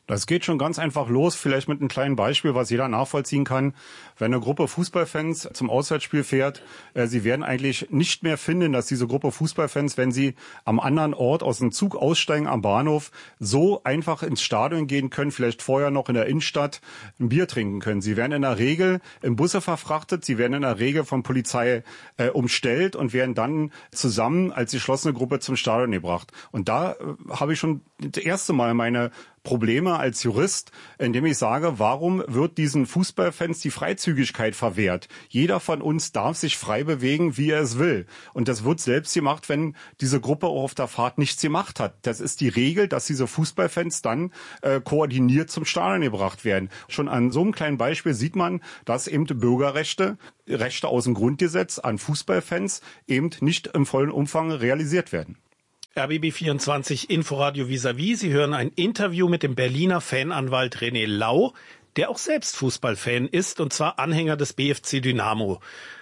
Das geht schon ganz einfach los, vielleicht mit einem kleinen Beispiel, was jeder nachvollziehen kann. Wenn eine Gruppe Fußballfans zum Auswärtsspiel fährt, äh, sie werden eigentlich nicht mehr finden, dass diese Gruppe Fußballfans, wenn sie am anderen Ort aus dem Zug aussteigen am Bahnhof, so einfach ins Stadion gehen können, vielleicht vorher noch in der Innenstadt ein Bier trinken können. Sie werden in der Regel in Busse verfrachtet, sie werden in der Regel von Polizei äh, umstellt und werden dann zusammen als geschlossene Gruppe zum Stadion gebracht. Und da äh, habe ich schon das erste Mal meine Probleme als Jurist, indem ich sage, warum wird diesen Fußballfans die Freizügigkeit verwehrt? Jeder von uns darf sich frei bewegen, wie er es will. Und das wird selbst gemacht, wenn diese Gruppe auch auf der Fahrt nichts gemacht hat. Das ist die Regel, dass diese Fußballfans dann äh, koordiniert zum Stadion gebracht werden. Schon an so einem kleinen Beispiel sieht man, dass eben Bürgerrechte, Rechte aus dem Grundgesetz an Fußballfans eben nicht im vollen Umfang realisiert werden. R B B vierundzwanzig Inforadio vis-à-vis. Sie hören ein Interview mit dem Berliner Fananwalt René Lau, der auch selbst Fußballfan ist, und zwar Anhänger des B F C Dynamo.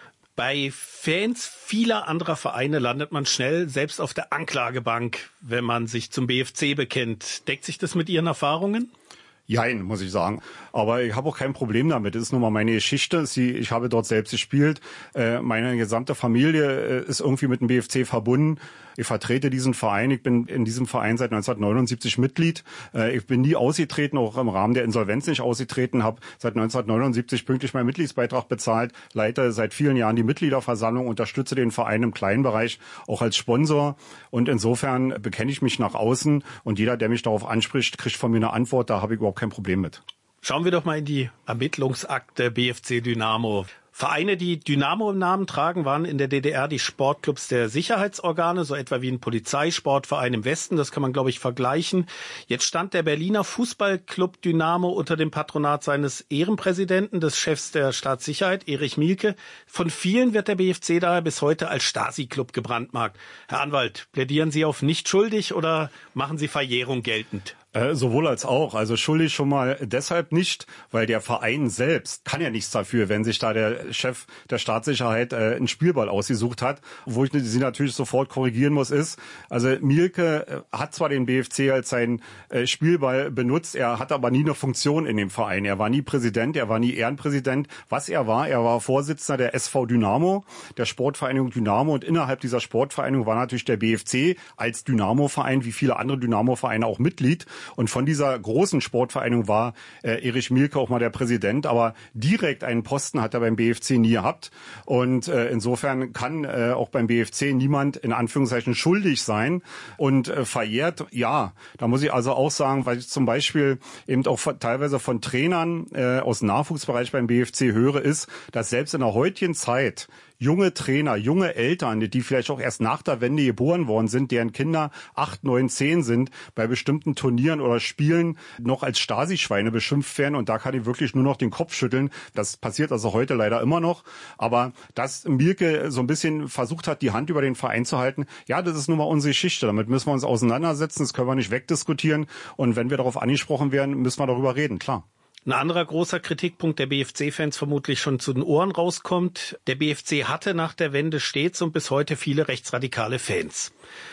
Bei Fans vieler anderer Vereine landet man schnell selbst auf der Anklagebank, wenn man sich zum B F C bekennt. Deckt sich das mit Ihren Erfahrungen? Jein, muss ich sagen. Aber ich habe auch kein Problem damit. Das ist nun mal meine Geschichte. Sie, ich habe dort selbst gespielt. Äh, meine gesamte Familie äh, ist irgendwie mit dem B F C verbunden. Ich vertrete diesen Verein. Ich bin in diesem Verein seit neunzehnhundertneunundsiebzig Mitglied. Äh, ich bin nie ausgetreten, auch im Rahmen der Insolvenz nicht ausgetreten. Habe seit neunzehnhundertneunundsiebzig pünktlich meinen Mitgliedsbeitrag bezahlt. Leite seit vielen Jahren die Mitgliederversammlung, unterstütze den Verein im kleinen Bereich auch als Sponsor. Und insofern bekenne ich mich nach außen. Und jeder, der mich darauf anspricht, kriegt von mir eine Antwort. Da habe ich überhaupt kein Problem mit. Schauen wir doch mal in die Ermittlungsakte B F C Dynamo. Vereine, die Dynamo im Namen tragen, waren in der D D R die Sportclubs der Sicherheitsorgane, so etwa wie ein Polizeisportverein im Westen. Das kann man, glaube ich, vergleichen. Jetzt stand der Berliner Fußballclub Dynamo unter dem Patronat seines Ehrenpräsidenten, des Chefs der Staatssicherheit, Erich Mielke. Von vielen wird der B F C daher bis heute als Stasi-Club gebrandmarkt. Herr Anwalt, plädieren Sie auf nicht schuldig oder machen Sie Verjährung geltend? Äh, sowohl als auch. Also schuldig schon mal deshalb nicht, weil der Verein selbst kann ja nichts dafür, wenn sich da der Chef der Staatssicherheit äh, einen Spielball ausgesucht hat. Wo ich sie natürlich sofort korrigieren muss, ist, also Mielke äh, hat zwar den B F C als seinen äh, Spielball benutzt, er hat aber nie eine Funktion in dem Verein. Er war nie Präsident, er war nie Ehrenpräsident. Was er war, er war Vorsitzender der S V Dynamo, der Sportvereinigung Dynamo, und innerhalb dieser Sportvereinigung war natürlich der B F C als Dynamo-Verein, wie viele andere Dynamo-Vereine, auch Mitglied. Und von dieser großen Sportvereinigung war äh, Erich Mielke auch mal der Präsident, aber direkt einen Posten hat er beim B F C nie gehabt. Und äh, insofern kann äh, auch beim B F C niemand in Anführungszeichen schuldig sein und äh, verjährt. Ja, da muss ich also auch sagen, weil ich zum Beispiel eben auch von, teilweise von Trainern äh, aus dem Nachwuchsbereich beim B F C höre, ist, dass selbst in der heutigen Zeit junge Trainer, junge Eltern, die vielleicht auch erst nach der Wende geboren worden sind, deren Kinder acht, neun, zehn sind, bei bestimmten Turnieren oder Spielen noch als Stasi-Schweine beschimpft werden. Und da kann ich wirklich nur noch den Kopf schütteln. Das passiert also heute leider immer noch. Aber dass Mielke so ein bisschen versucht hat, die Hand über den Verein zu halten, ja, das ist nun mal unsere Geschichte. Damit müssen wir uns auseinandersetzen. Das können wir nicht wegdiskutieren. Und wenn wir darauf angesprochen werden, müssen wir darüber reden, klar. Ein anderer großer Kritikpunkt der B F C-Fans vermutlich schon zu den Ohren rauskommt: Der B F C hatte nach der Wende stets und bis heute viele rechtsradikale Fans.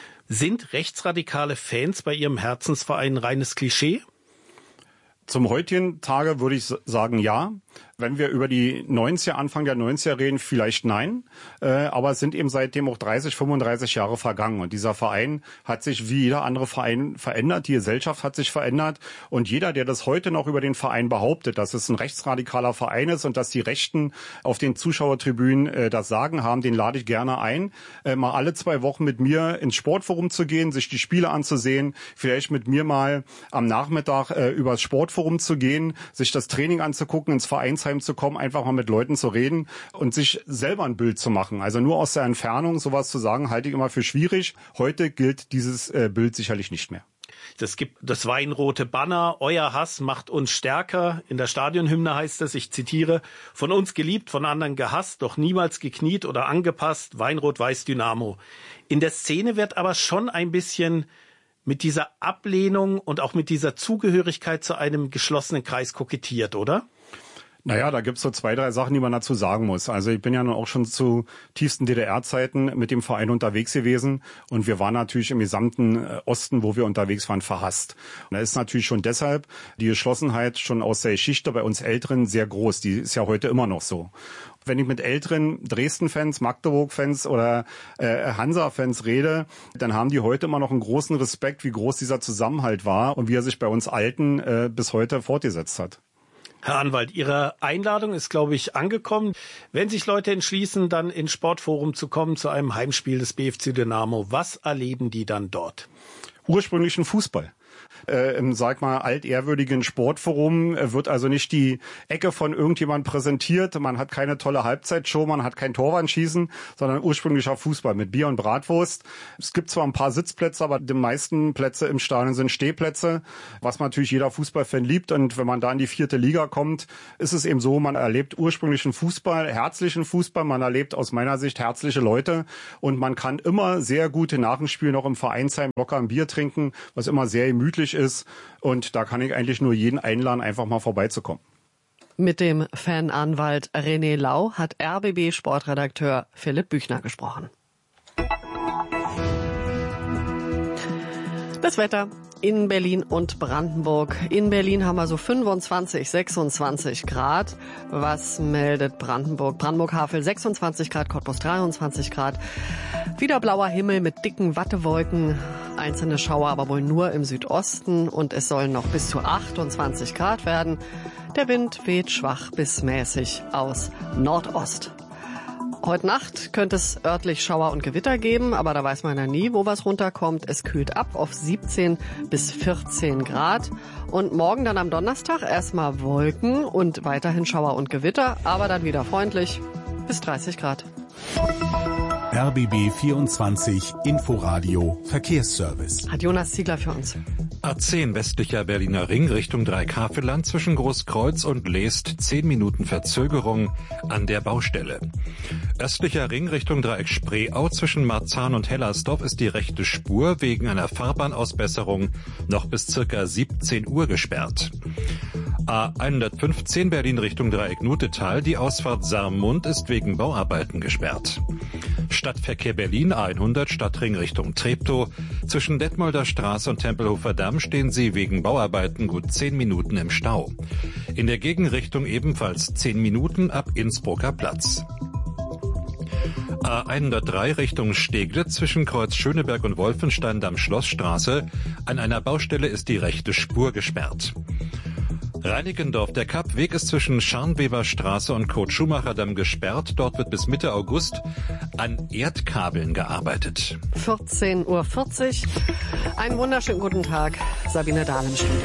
Sind rechtsradikale Fans bei Ihrem Herzensverein reines Klischee? Zum heutigen Tage würde ich sagen, ja. Wenn wir über die neunziger, Anfang der neunziger reden, vielleicht nein. Äh, aber es sind eben seitdem auch dreißig, fünfunddreißig Jahre vergangen. Und dieser Verein hat sich wie jeder andere Verein verändert. Die Gesellschaft hat sich verändert. Und jeder, der das heute noch über den Verein behauptet, dass es ein rechtsradikaler Verein ist und dass die Rechten auf den Zuschauertribünen äh, das Sagen haben, den lade ich gerne ein, äh, mal alle zwei Wochen mit mir ins Sportforum zu gehen, sich die Spiele anzusehen, vielleicht mit mir mal am Nachmittag äh, übers Sportforum zu gehen, sich das Training anzugucken, ins Vereinsheim zu kommen, einfach mal mit Leuten zu reden und sich selber ein Bild zu machen. Also nur aus der Entfernung sowas zu sagen, halte ich immer für schwierig. Heute gilt dieses äh, Bild sicherlich nicht mehr. Es gibt das weinrote Banner: Euer Hass macht uns stärker. In der Stadionhymne heißt es, ich zitiere: Von uns geliebt, von anderen gehasst, doch niemals gekniet oder angepasst. Weinrot-Weiß Dynamo. In der Szene wird aber schon ein bisschen mit dieser Ablehnung und auch mit dieser Zugehörigkeit zu einem geschlossenen Kreis kokettiert, oder? Naja, da gibt's so zwei, drei Sachen, die man dazu sagen muss. Also ich bin ja nun auch schon zu tiefsten D D R-Zeiten mit dem Verein unterwegs gewesen und wir waren natürlich im gesamten Osten, wo wir unterwegs waren, verhasst. Und da ist natürlich schon deshalb die Geschlossenheit schon aus der Geschichte bei uns Älteren sehr groß. Die ist ja heute immer noch so. Wenn ich mit älteren Dresden-Fans, Magdeburg-Fans oder äh, Hansa-Fans rede, dann haben die heute immer noch einen großen Respekt, wie groß dieser Zusammenhalt war und wie er sich bei uns Alten äh, bis heute fortgesetzt hat. Herr Anwalt, Ihre Einladung ist, glaube ich, angekommen. Wenn sich Leute entschließen, dann ins Sportforum zu kommen, zu einem Heimspiel des B F C Dynamo, was erleben die dann dort? Ursprünglichen Fußball. Äh, im, sag mal, altehrwürdigen Sportforum äh, wird also nicht die Ecke von irgendjemand präsentiert. Man hat keine tolle Halbzeitshow, man hat kein Torwandschießen, sondern ursprünglicher Fußball mit Bier und Bratwurst. Es gibt zwar ein paar Sitzplätze, aber die meisten Plätze im Stadion sind Stehplätze, was natürlich jeder Fußballfan liebt. Und wenn man da in die vierte Liga kommt, ist es eben so, man erlebt ursprünglichen Fußball, herzlichen Fußball, man erlebt aus meiner Sicht herzliche Leute und man kann immer sehr gute nach dem Spiel noch im Vereinsheim locker ein Bier trinken, was immer sehr gemütlich ist und da kann ich eigentlich nur jeden einladen, einfach mal vorbeizukommen. Mit dem Fananwalt René Lau hat R B B-Sportredakteur Philipp Büchner gesprochen. Das Wetter in Berlin und Brandenburg. In Berlin haben wir so fünfundzwanzig, sechsundzwanzig Grad. Was meldet Brandenburg? Brandenburg-Havel sechsundzwanzig Grad, Cottbus dreiundzwanzig Grad. Wieder blauer Himmel mit dicken Wattewolken. Einzelne Schauer aber wohl nur im Südosten. Und es sollen noch bis zu achtundzwanzig Grad werden. Der Wind weht schwach bis mäßig aus Nordost. Heute Nacht könnte es örtlich Schauer und Gewitter geben, aber da weiß man ja nie, wo was runterkommt. Es kühlt ab auf siebzehn bis vierzehn Grad. Und morgen dann am Donnerstag erstmal Wolken und weiterhin Schauer und Gewitter, aber dann wieder freundlich bis dreißig Grad. R B B vierundzwanzig Inforadio Verkehrsservice. Hat Jonas Ziegler für uns. A zehn westlicher Berliner Ring Richtung Dreieckhavelland zwischen Großkreuz und Leest zehn Minuten Verzögerung an der Baustelle. Östlicher Ring Richtung Dreieck Spreeau zwischen Marzahn und Hellersdorf ist die rechte Spur wegen einer Fahrbahnausbesserung noch bis circa siebzehn Uhr gesperrt. A hundertfünfzehn Berlin Richtung Dreieck Nutetal, die Ausfahrt Saarmund ist wegen Bauarbeiten gesperrt. Stadtverkehr Berlin A hundert Stadtring Richtung Treptow. Zwischen Detmolder Straße und Tempelhofer Damm stehen sie wegen Bauarbeiten gut zehn Minuten im Stau. In der Gegenrichtung ebenfalls zehn Minuten ab Innsbrucker Platz. A hundertdrei Richtung Steglitz zwischen Kreuz Schöneberg und Wolfenstein-Damm-Schlossstraße. An einer Baustelle ist die rechte Spur gesperrt. Reinickendorf, der Kappweg ist zwischen Scharnweberstraße und Kurt-Schumacher-Damm gesperrt. Dort wird bis Mitte August an Erdkabeln gearbeitet. vierzehn Uhr vierzig. Einen wunderschönen guten Tag. Sabine Dahl im Studio.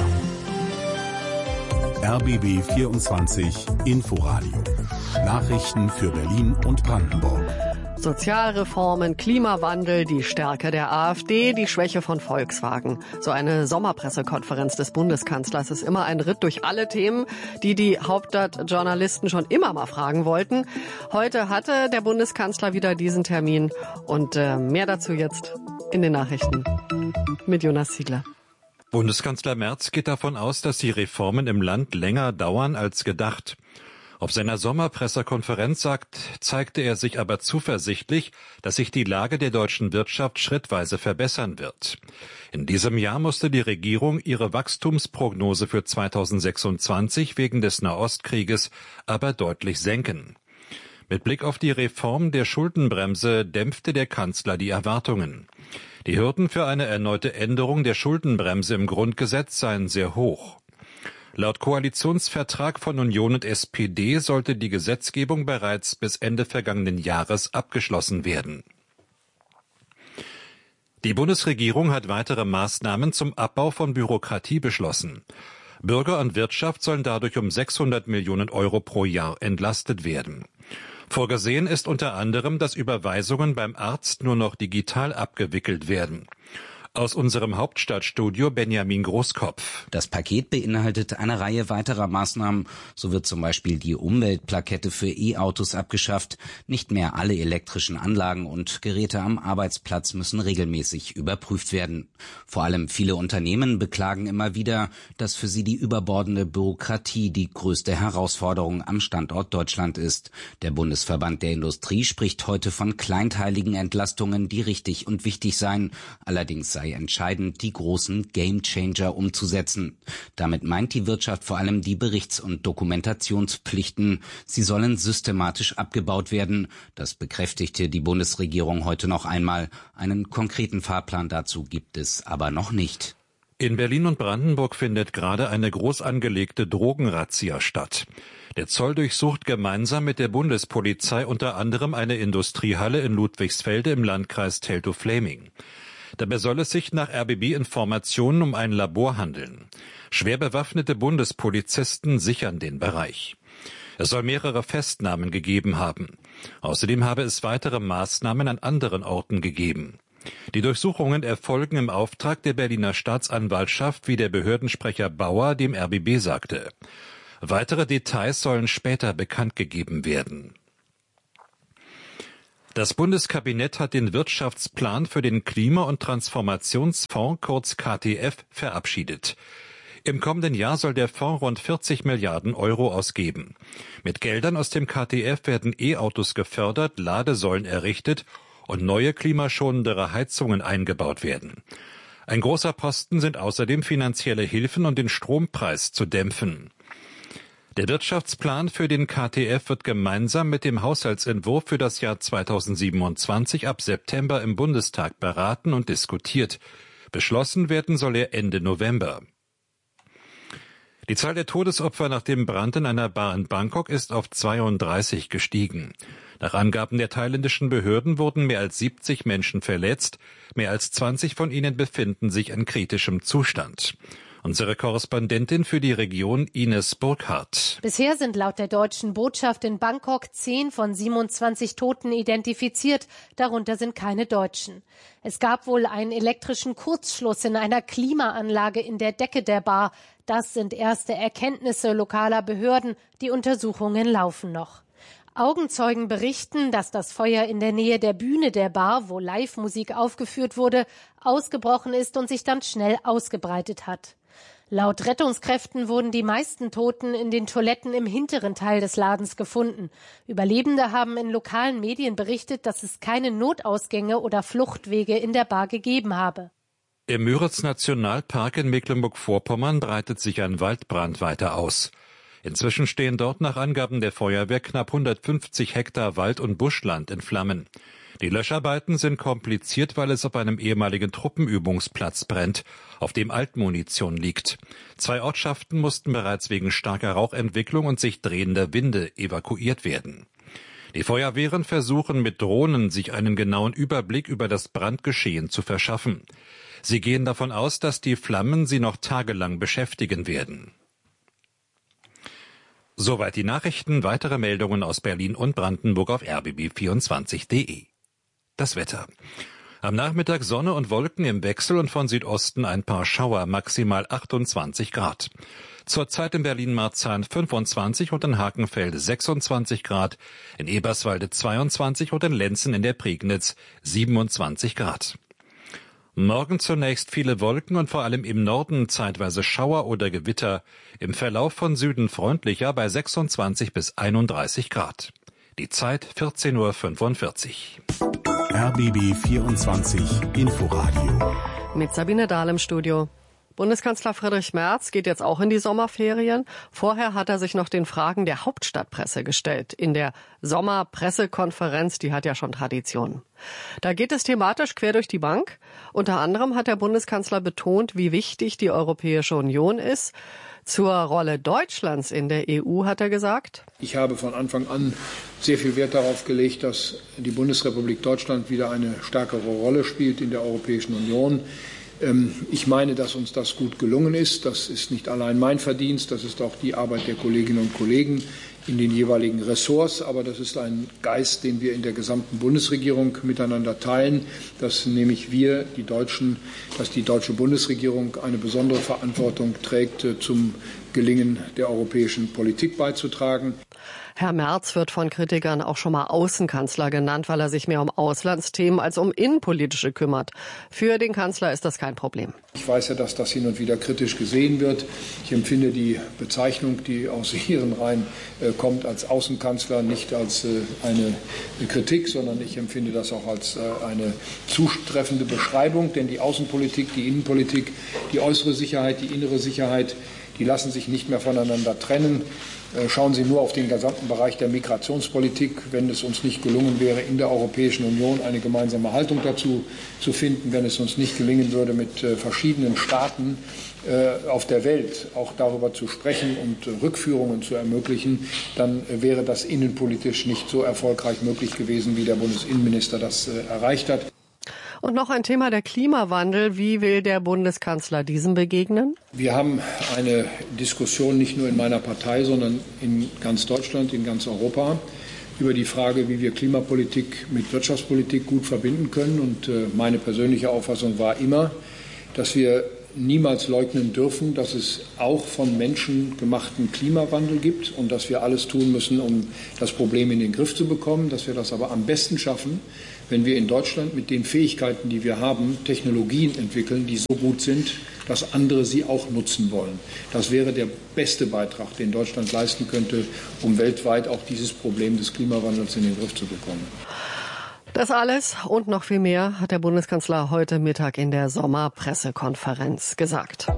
R B B vierundzwanzig Inforadio. Nachrichten für Berlin und Brandenburg. Sozialreformen, Klimawandel, die Stärke der AfD, die Schwäche von Volkswagen. So eine Sommerpressekonferenz des Bundeskanzlers ist immer ein Ritt durch alle Themen, die die Hauptstadtjournalisten schon immer mal fragen wollten. Heute hatte der Bundeskanzler wieder diesen Termin und äh, mehr dazu jetzt in den Nachrichten mit Jonas Ziegler. Bundeskanzler Merz geht davon aus, dass die Reformen im Land länger dauern als gedacht. Auf seiner Sommerpressekonferenz sagt, zeigte er sich aber zuversichtlich, dass sich die Lage der deutschen Wirtschaft schrittweise verbessern wird. In diesem Jahr musste die Regierung ihre Wachstumsprognose für zweitausendsechsundzwanzig wegen des Nahostkrieges aber deutlich senken. Mit Blick auf die Reform der Schuldenbremse dämpfte der Kanzler die Erwartungen. Die Hürden für eine erneute Änderung der Schuldenbremse im Grundgesetz seien sehr hoch. Laut Koalitionsvertrag von Union und S P D sollte die Gesetzgebung bereits bis Ende vergangenen Jahres abgeschlossen werden. Die Bundesregierung hat weitere Maßnahmen zum Abbau von Bürokratie beschlossen. Bürger und Wirtschaft sollen dadurch um sechshundert Millionen Euro pro Jahr entlastet werden. Vorgesehen ist unter anderem, dass Überweisungen beim Arzt nur noch digital abgewickelt werden. Aus unserem Hauptstadtstudio Benjamin Großkopf. Das Paket beinhaltet eine Reihe weiterer Maßnahmen. So wird zum Beispiel die Umweltplakette für E-Autos abgeschafft. Nicht mehr alle elektrischen Anlagen und Geräte am Arbeitsplatz müssen regelmäßig überprüft werden. Vor allem viele Unternehmen beklagen immer wieder, dass für sie die überbordende Bürokratie die größte Herausforderung am Standort Deutschland ist. Der Bundesverband der Industrie spricht heute von kleinteiligen Entlastungen, die richtig und wichtig seien. Allerdings sei entscheidend, die großen Gamechanger umzusetzen. Damit meint die Wirtschaft vor allem die Berichts- und Dokumentationspflichten. Sie sollen systematisch abgebaut werden. Das bekräftigte die Bundesregierung heute noch einmal. Einen konkreten Fahrplan dazu gibt es aber noch nicht. In Berlin und Brandenburg findet gerade eine groß angelegte Drogenrazzia statt. Der Zoll durchsucht gemeinsam mit der Bundespolizei unter anderem eine Industriehalle in Ludwigsfelde im Landkreis Teltow-Fläming. Dabei soll es sich nach R B B-Informationen um ein Labor handeln. Schwer bewaffnete Bundespolizisten sichern den Bereich. Es soll mehrere Festnahmen gegeben haben. Außerdem habe es weitere Maßnahmen an anderen Orten gegeben. Die Durchsuchungen erfolgen im Auftrag der Berliner Staatsanwaltschaft, wie der Behördensprecher Bauer dem R B B sagte. Weitere Details sollen später bekannt gegeben werden. Das Bundeskabinett hat den Wirtschaftsplan für den Klima- und Transformationsfonds, kurz K T F, verabschiedet. Im kommenden Jahr soll der Fonds rund vierzig Milliarden Euro ausgeben. Mit Geldern aus dem K T F werden E-Autos gefördert, Ladesäulen errichtet und neue klimaschonendere Heizungen eingebaut werden. Ein großer Posten sind außerdem finanzielle Hilfen, um den Strompreis zu dämpfen. Der Wirtschaftsplan für den K T F wird gemeinsam mit dem Haushaltsentwurf für das Jahr zweitausendsiebenundzwanzig ab September im Bundestag beraten und diskutiert. Beschlossen werden soll er Ende November. Die Zahl der Todesopfer nach dem Brand in einer Bar in Bangkok ist auf zweiunddreißig gestiegen. Nach Angaben der thailändischen Behörden wurden mehr als siebzig Menschen verletzt. Mehr als zwanzig von ihnen befinden sich in kritischem Zustand. Unsere Korrespondentin für die Region Ines Burkhardt. Bisher sind laut der deutschen Botschaft in Bangkok zehn von siebenundzwanzig Toten identifiziert. Darunter sind keine Deutschen. Es gab wohl einen elektrischen Kurzschluss in einer Klimaanlage in der Decke der Bar. Das sind erste Erkenntnisse lokaler Behörden. Die Untersuchungen laufen noch. Augenzeugen berichten, dass das Feuer in der Nähe der Bühne der Bar, wo Live-Musik aufgeführt wurde, ausgebrochen ist und sich dann schnell ausgebreitet hat. Laut Rettungskräften wurden die meisten Toten in den Toiletten im hinteren Teil des Ladens gefunden. Überlebende haben in lokalen Medien berichtet, dass es keine Notausgänge oder Fluchtwege in der Bar gegeben habe. Im Müritz-Nationalpark in Mecklenburg-Vorpommern breitet sich ein Waldbrand weiter aus. Inzwischen stehen dort nach Angaben der Feuerwehr knapp hundertfünfzig Hektar Wald- und Buschland in Flammen. Die Löscharbeiten sind kompliziert, weil es auf einem ehemaligen Truppenübungsplatz brennt, auf dem Altmunition liegt. Zwei Ortschaften mussten bereits wegen starker Rauchentwicklung und sich drehender Winde evakuiert werden. Die Feuerwehren versuchen mit Drohnen, sich einen genauen Überblick über das Brandgeschehen zu verschaffen. Sie gehen davon aus, dass die Flammen sie noch tagelang beschäftigen werden. Soweit die Nachrichten. Weitere Meldungen aus Berlin und Brandenburg auf r b b vierundzwanzig punkt d e. Das Wetter. Am Nachmittag Sonne und Wolken im Wechsel und von Südosten ein paar Schauer, maximal achtundzwanzig Grad. Zurzeit in Berlin-Marzahn fünfundzwanzig und in Hakenfelde sechsundzwanzig Grad, in Eberswalde zweiundzwanzig und in Lenzen in der Prignitz siebenundzwanzig Grad. Morgen zunächst viele Wolken und vor allem im Norden zeitweise Schauer oder Gewitter, im Verlauf von Süden freundlicher bei sechsundzwanzig bis einunddreißig Grad. Die Zeit vierzehn Uhr fünfundvierzig. R B B vierundzwanzig Inforadio. Mit Sabine Dahl im Studio. Bundeskanzler Friedrich Merz geht jetzt auch in die Sommerferien. Vorher hat er sich noch den Fragen der Hauptstadtpresse gestellt. In der Sommerpressekonferenz, die hat ja schon Tradition. Da geht es thematisch quer durch die Bank. Unter anderem hat der Bundeskanzler betont, wie wichtig die Europäische Union ist. Zur Rolle Deutschlands in der E U hat er gesagt: Ich habe von Anfang an sehr viel Wert darauf gelegt, dass die Bundesrepublik Deutschland wieder eine stärkere Rolle spielt in der Europäischen Union. Ich meine, dass uns das gut gelungen ist. Das ist nicht allein mein Verdienst, das ist auch die Arbeit der Kolleginnen und Kollegen in den jeweiligen Ressorts. Aber das ist ein Geist, den wir in der gesamten Bundesregierung miteinander teilen, dass nämlich wir, die Deutschen, dass die deutsche Bundesregierung eine besondere Verantwortung trägt, zum Gelingen der europäischen Politik beizutragen. Herr Merz wird von Kritikern auch schon mal Außenkanzler genannt, weil er sich mehr um Auslandsthemen als um innenpolitische kümmert. Für den Kanzler ist das kein Problem. Ich weiß ja, dass das hin und wieder kritisch gesehen wird. Ich empfinde die Bezeichnung, die aus Ihren Reihen äh, kommt, als Außenkanzler nicht als äh, eine Kritik, sondern ich empfinde das auch als äh, eine zutreffende Beschreibung. Denn die Außenpolitik, die Innenpolitik, die äußere Sicherheit, die innere Sicherheit, die lassen sich nicht mehr voneinander trennen. Schauen Sie nur auf den gesamten Bereich der Migrationspolitik. Wenn es uns nicht gelungen wäre, in der Europäischen Union eine gemeinsame Haltung dazu zu finden, wenn es uns nicht gelingen würde, mit verschiedenen Staaten auf der Welt auch darüber zu sprechen und Rückführungen zu ermöglichen, dann wäre das innenpolitisch nicht so erfolgreich möglich gewesen, wie der Bundesinnenminister das erreicht hat. Und noch ein Thema, der Klimawandel. Wie will der Bundeskanzler diesem begegnen? Wir haben eine Diskussion nicht nur in meiner Partei, sondern in ganz Deutschland, in ganz Europa über die Frage, wie wir Klimapolitik mit Wirtschaftspolitik gut verbinden können. Und meine persönliche Auffassung war immer, dass wir niemals leugnen dürfen, dass es auch von Menschen gemachten Klimawandel gibt und dass wir alles tun müssen, um das Problem in den Griff zu bekommen, dass wir das aber am besten schaffen, wenn wir in Deutschland mit den Fähigkeiten, die wir haben, Technologien entwickeln, die so gut sind, dass andere sie auch nutzen wollen. Das wäre der beste Beitrag, den Deutschland leisten könnte, um weltweit auch dieses Problem des Klimawandels in den Griff zu bekommen. Das alles und noch viel mehr hat der Bundeskanzler heute Mittag in der Sommerpressekonferenz gesagt.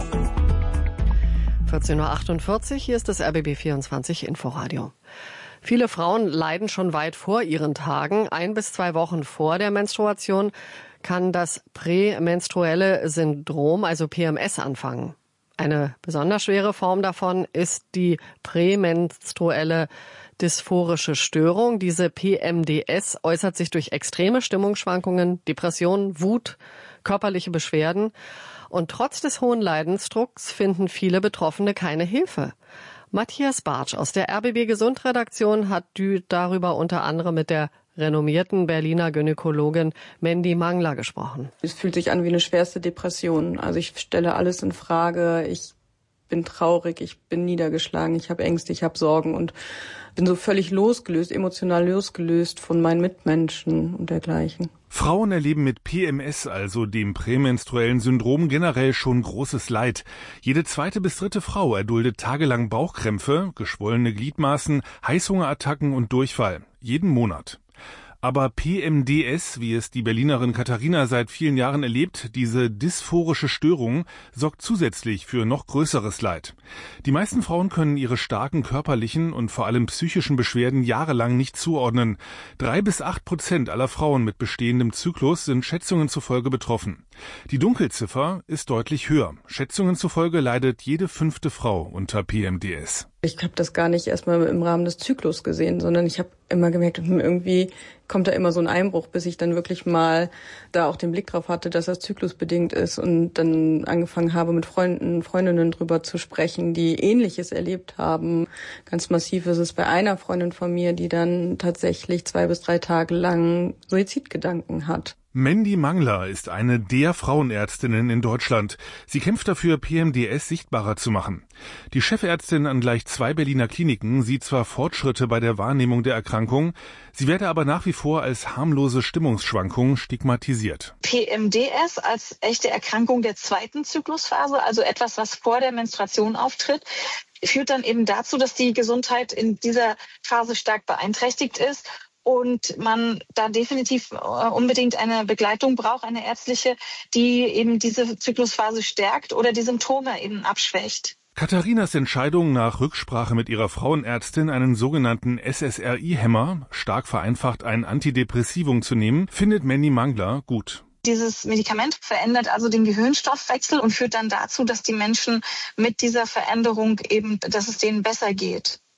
vierzehn Uhr achtundvierzig, hier ist das R B B vierundzwanzig Inforadio. Viele Frauen leiden schon weit vor ihren Tagen. Ein bis zwei Wochen vor der Menstruation kann das prämenstruelle Syndrom, also P M S, anfangen. Eine besonders schwere Form davon ist die prämenstruelle dysphorische Störung. Diese P M D S äußert sich durch extreme Stimmungsschwankungen, Depressionen, Wut, körperliche Beschwerden. Und trotz des hohen Leidensdrucks finden viele Betroffene keine Hilfe. Matthias Bartsch aus der R B B Gesundredaktion hat darüber unter anderem mit der renommierten Berliner Gynäkologin Mandy Mangler gesprochen. Es fühlt sich an wie eine schwerste Depression. Also ich stelle alles in Frage. Ich bin traurig, ich bin niedergeschlagen, ich habe Ängste, ich habe Sorgen und bin so völlig losgelöst, emotional losgelöst von meinen Mitmenschen und dergleichen. Frauen erleben mit P M S, also dem prämenstruellen Syndrom, generell schon großes Leid. Jede zweite bis dritte Frau erduldet tagelang Bauchkrämpfe, geschwollene Gliedmaßen, Heißhungerattacken und Durchfall. Jeden Monat. Aber P M D S, wie es die Berlinerin Katharina seit vielen Jahren erlebt, diese dysphorische Störung, sorgt zusätzlich für noch größeres Leid. Die meisten Frauen können ihre starken körperlichen und vor allem psychischen Beschwerden jahrelang nicht zuordnen. Drei bis acht Prozent aller Frauen mit bestehendem Zyklus sind Schätzungen zufolge betroffen. Die Dunkelziffer ist deutlich höher. Schätzungen zufolge leidet jede fünfte Frau unter P M D S. Ich habe das gar nicht erstmal im Rahmen des Zyklus gesehen, sondern ich habe immer gemerkt, irgendwie kommt da immer so ein Einbruch, bis ich dann wirklich mal da auch den Blick drauf hatte, dass das zyklusbedingt ist und dann angefangen habe, mit Freunden, Freundinnen drüber zu sprechen, die Ähnliches erlebt haben. Ganz massiv ist es bei einer Freundin von mir, die dann tatsächlich zwei bis drei Tage lang Suizidgedanken hat. Mandy Mangler ist eine der Frauenärztinnen in Deutschland. Sie kämpft dafür, P M D S sichtbarer zu machen. Die Chefärztin an gleich zwei Berliner Kliniken sieht zwar Fortschritte bei der Wahrnehmung der Erkrankung, sie werde aber nach wie vor als harmlose Stimmungsschwankung stigmatisiert. P M D S als echte Erkrankung der zweiten Zyklusphase, also etwas, was vor der Menstruation auftritt, führt dann eben dazu, dass die Gesundheit in dieser Phase stark beeinträchtigt ist. Und man da definitiv unbedingt eine Begleitung braucht, eine ärztliche, die eben diese Zyklusphase stärkt oder die Symptome eben abschwächt. Katharinas Entscheidung nach Rücksprache mit ihrer Frauenärztin, einen sogenannten S S R I-Hämmer, stark vereinfacht ein Antidepressivum zu nehmen, findet Mandy Mangler gut. Dieses Medikament verändert also den Gehirnstoffwechsel und führt dann dazu, dass die Menschen mit dieser Veränderung eben, dass es denen besser geht.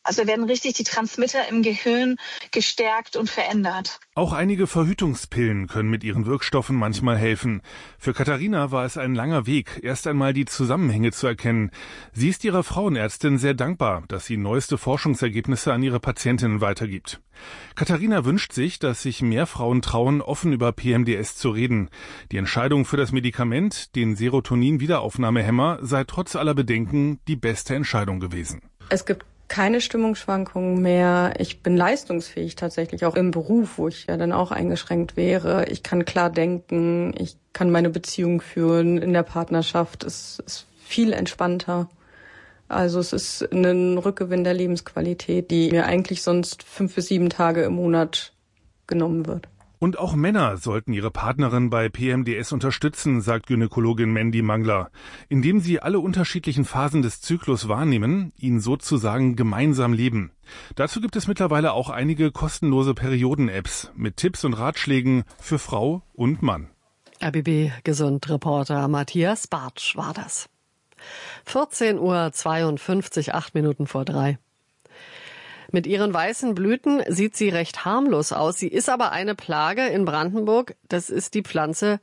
Also werden richtig die Transmitter im Gehirn gestärkt und verändert. Auch einige Verhütungspillen können mit ihren Wirkstoffen manchmal helfen. Für Katharina war es ein langer Weg, erst einmal die Zusammenhänge zu erkennen. Sie ist ihrer Frauenärztin sehr dankbar, dass sie neueste Forschungsergebnisse an ihre Patientinnen weitergibt. Katharina wünscht sich, dass sich mehr Frauen trauen, offen über P M D S zu reden. Die Entscheidung für das Medikament, den Serotonin-Wiederaufnahmehemmer, sei trotz aller Bedenken die beste Entscheidung gewesen. Es gibt keine Stimmungsschwankungen mehr. Ich bin leistungsfähig tatsächlich, auch im Beruf, wo ich ja dann auch eingeschränkt wäre. Ich kann klar denken, ich kann meine Beziehung führen in der Partnerschaft. Es ist viel entspannter. Also es ist ein Rückgewinn der Lebensqualität, die mir eigentlich sonst fünf bis sieben Tage im Monat genommen wird. Und auch Männer sollten ihre Partnerin bei P M D S unterstützen, sagt Gynäkologin Mandy Mangler, indem sie alle unterschiedlichen Phasen des Zyklus wahrnehmen, ihn sozusagen gemeinsam leben. Dazu gibt es mittlerweile auch einige kostenlose Perioden-Apps mit Tipps und Ratschlägen für Frau und Mann. R B B-Gesund-Reporter Matthias Bartsch war das. vierzehn Uhr zweiundfünfzig, acht Minuten vor drei. Mit ihren weißen Blüten sieht sie recht harmlos aus. Sie ist aber eine Plage in Brandenburg. Das ist die Pflanze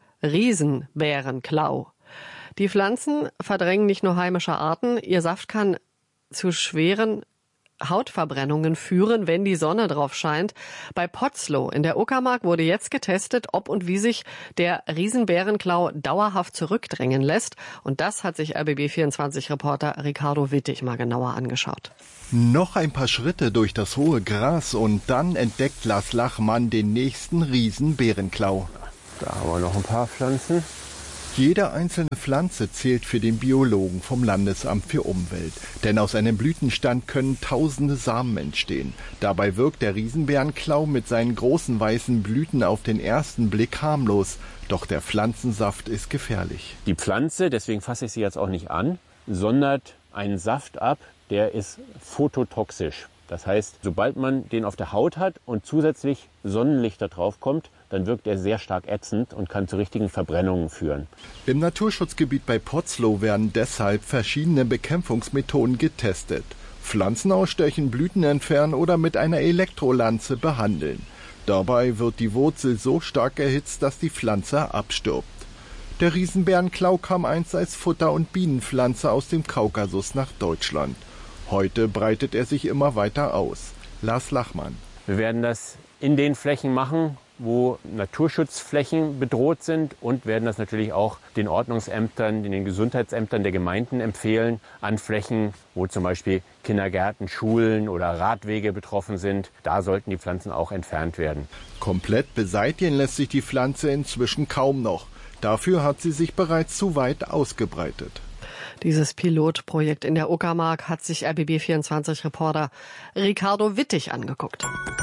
Riesenbärenklau. Die Pflanzen verdrängen nicht nur heimische Arten. Ihr Saft kann zu schweren Hautverbrennungen führen, wenn die Sonne drauf scheint. Bei Potzlow in der Uckermark wurde jetzt getestet, ob und wie sich der Riesenbärenklau dauerhaft zurückdrängen lässt. Und das hat sich R B B vierundzwanzig-Reporter Ricardo Wittig mal genauer angeschaut. Noch ein paar Schritte durch das hohe Gras und dann entdeckt Lars Lachmann den nächsten Riesenbärenklau. Da haben wir noch ein paar Pflanzen. Jede einzelne Pflanze zählt für den Biologen vom Landesamt für Umwelt. Denn aus einem Blütenstand können tausende Samen entstehen. Dabei wirkt der Riesenbärenklau mit seinen großen weißen Blüten auf den ersten Blick harmlos. Doch der Pflanzensaft ist gefährlich. Die Pflanze, deswegen fasse ich sie jetzt auch nicht an, sondert einen Saft ab, der ist phototoxisch. Das heißt, sobald man den auf der Haut hat und zusätzlich Sonnenlicht da drauf kommt, dann wirkt er sehr stark ätzend und kann zu richtigen Verbrennungen führen. Im Naturschutzgebiet bei Potzlow werden deshalb verschiedene Bekämpfungsmethoden getestet. Pflanzen ausstechen, Blüten entfernen oder mit einer Elektrolanze behandeln. Dabei wird die Wurzel so stark erhitzt, dass die Pflanze abstirbt. Der Riesenbärenklau kam einst als Futter- und Bienenpflanze aus dem Kaukasus nach Deutschland. Heute breitet er sich immer weiter aus. Lars Lachmann. Wir werden das in den Flächen machen, wo Naturschutzflächen bedroht sind, und werden das natürlich auch den Ordnungsämtern, den Gesundheitsämtern der Gemeinden empfehlen, an Flächen, wo zum Beispiel Kindergärten, Schulen oder Radwege betroffen sind. Da sollten die Pflanzen auch entfernt werden. Komplett beseitigen lässt sich die Pflanze inzwischen kaum noch. Dafür hat sie sich bereits zu weit ausgebreitet. Dieses Pilotprojekt in der Uckermark hat sich R B B vierundzwanzig-Reporter Ricardo Wittig angeguckt.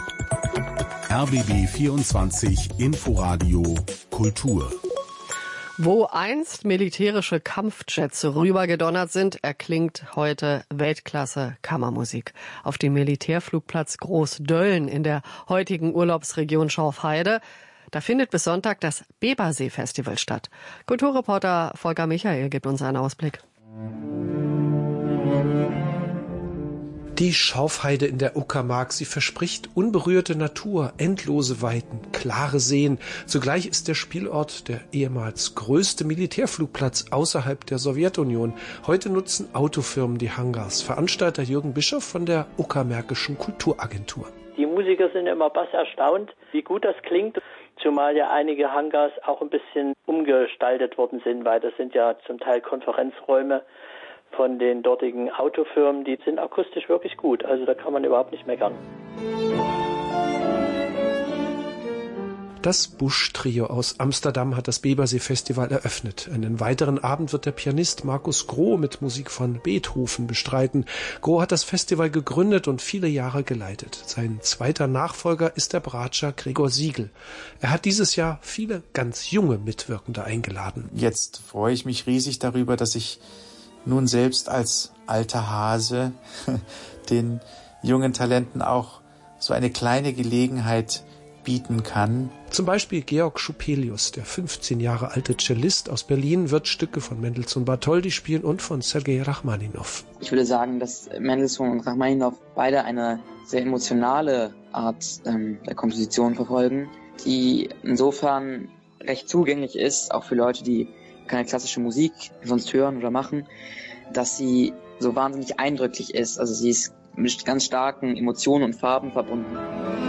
R B B vierundzwanzig Inforadio Kultur. Wo einst militärische Kampfjets rübergedonnert sind, erklingt heute Weltklasse-Kammermusik. Auf dem Militärflugplatz Großdölln in der heutigen Urlaubsregion Schorfheide. Da findet bis Sonntag das Bebersee-Festival statt. Kulturreporter Volker Michael gibt uns einen Ausblick. Die Schorfheide in der Uckermark, sie verspricht unberührte Natur, endlose Weiten, klare Seen. Zugleich ist der Spielort der ehemals größte Militärflugplatz außerhalb der Sowjetunion. Heute nutzen Autofirmen die Hangars. Veranstalter Jürgen Bischof von der Uckermärkischen Kulturagentur. Die Musiker sind immer bass erstaunt, wie gut das klingt. Zumal ja einige Hangars auch ein bisschen umgestaltet worden sind, weil das sind ja zum Teil Konferenzräume von den dortigen Autofirmen, die sind akustisch wirklich gut. Also da kann man überhaupt nicht meckern. Das Busch-Trio aus Amsterdam hat das Bebersee-Festival eröffnet. Einen weiteren Abend wird der Pianist Markus Groh mit Musik von Beethoven bestreiten. Groh hat das Festival gegründet und viele Jahre geleitet. Sein zweiter Nachfolger ist der Bratscher Gregor Siegel. Er hat dieses Jahr viele ganz junge Mitwirkende eingeladen. Jetzt freue ich mich riesig darüber, dass ich nun selbst als alter Hase den jungen Talenten auch so eine kleine Gelegenheit bieten kann. Zum Beispiel Georg Schupelius, der fünfzehn Jahre alte Cellist aus Berlin, wird Stücke von Mendelssohn Bartholdy spielen und von Sergei Rachmaninow. Ich würde sagen, dass Mendelssohn und Rachmaninow beide eine sehr emotionale Art ähm, der Komposition verfolgen, die insofern recht zugänglich ist, auch für Leute, die keine klassische Musik sonst hören oder machen, dass sie so wahnsinnig eindrücklich ist. Also sie ist mit ganz starken Emotionen und Farben verbunden.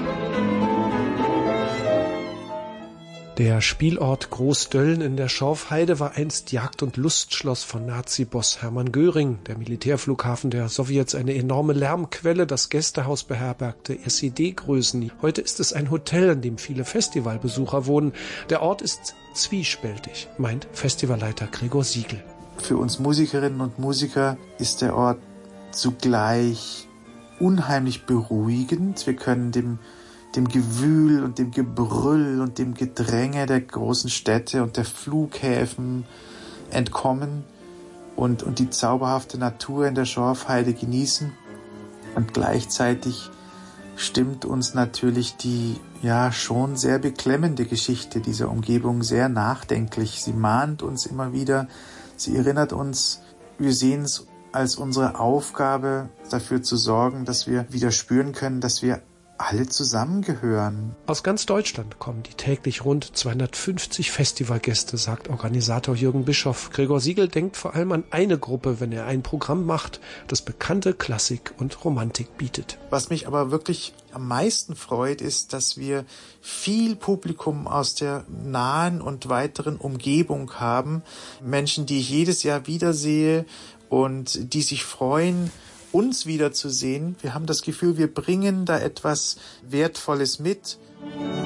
Der Spielort Großdölln in der Schorfheide war einst Jagd- und Lustschloss von Nazi-Boss Hermann Göring. Der Militärflughafen der Sowjets eine enorme Lärmquelle, das Gästehaus beherbergte S E D-Größen. Heute ist es ein Hotel, in dem viele Festivalbesucher wohnen. Der Ort ist zwiespältig, meint Festivalleiter Gregor Siegel. Für uns Musikerinnen und Musiker ist der Ort zugleich unheimlich beruhigend. Wir können dem dem Gewühl und dem Gebrüll und dem Gedränge der großen Städte und der Flughäfen entkommen und, und die zauberhafte Natur in der Schorfheide genießen. Und gleichzeitig stimmt uns natürlich die ja schon sehr beklemmende Geschichte dieser Umgebung sehr nachdenklich. Sie mahnt uns immer wieder, sie erinnert uns, wir sehen es als unsere Aufgabe, dafür zu sorgen, dass wir wieder spüren können, dass wir alle zusammengehören. Aus ganz Deutschland kommen die täglich rund zweihundertfünfzig Festivalgäste, sagt Organisator Jürgen Bischoff. Gregor Siegel denkt vor allem an eine Gruppe, wenn er ein Programm macht, das bekannte Klassik und Romantik bietet. Was mich aber wirklich am meisten freut, ist, dass wir viel Publikum aus der nahen und weiteren Umgebung haben. Menschen, die ich jedes Jahr wiedersehe und die sich freuen, uns wiederzusehen. Wir haben das Gefühl, wir bringen da etwas Wertvolles mit.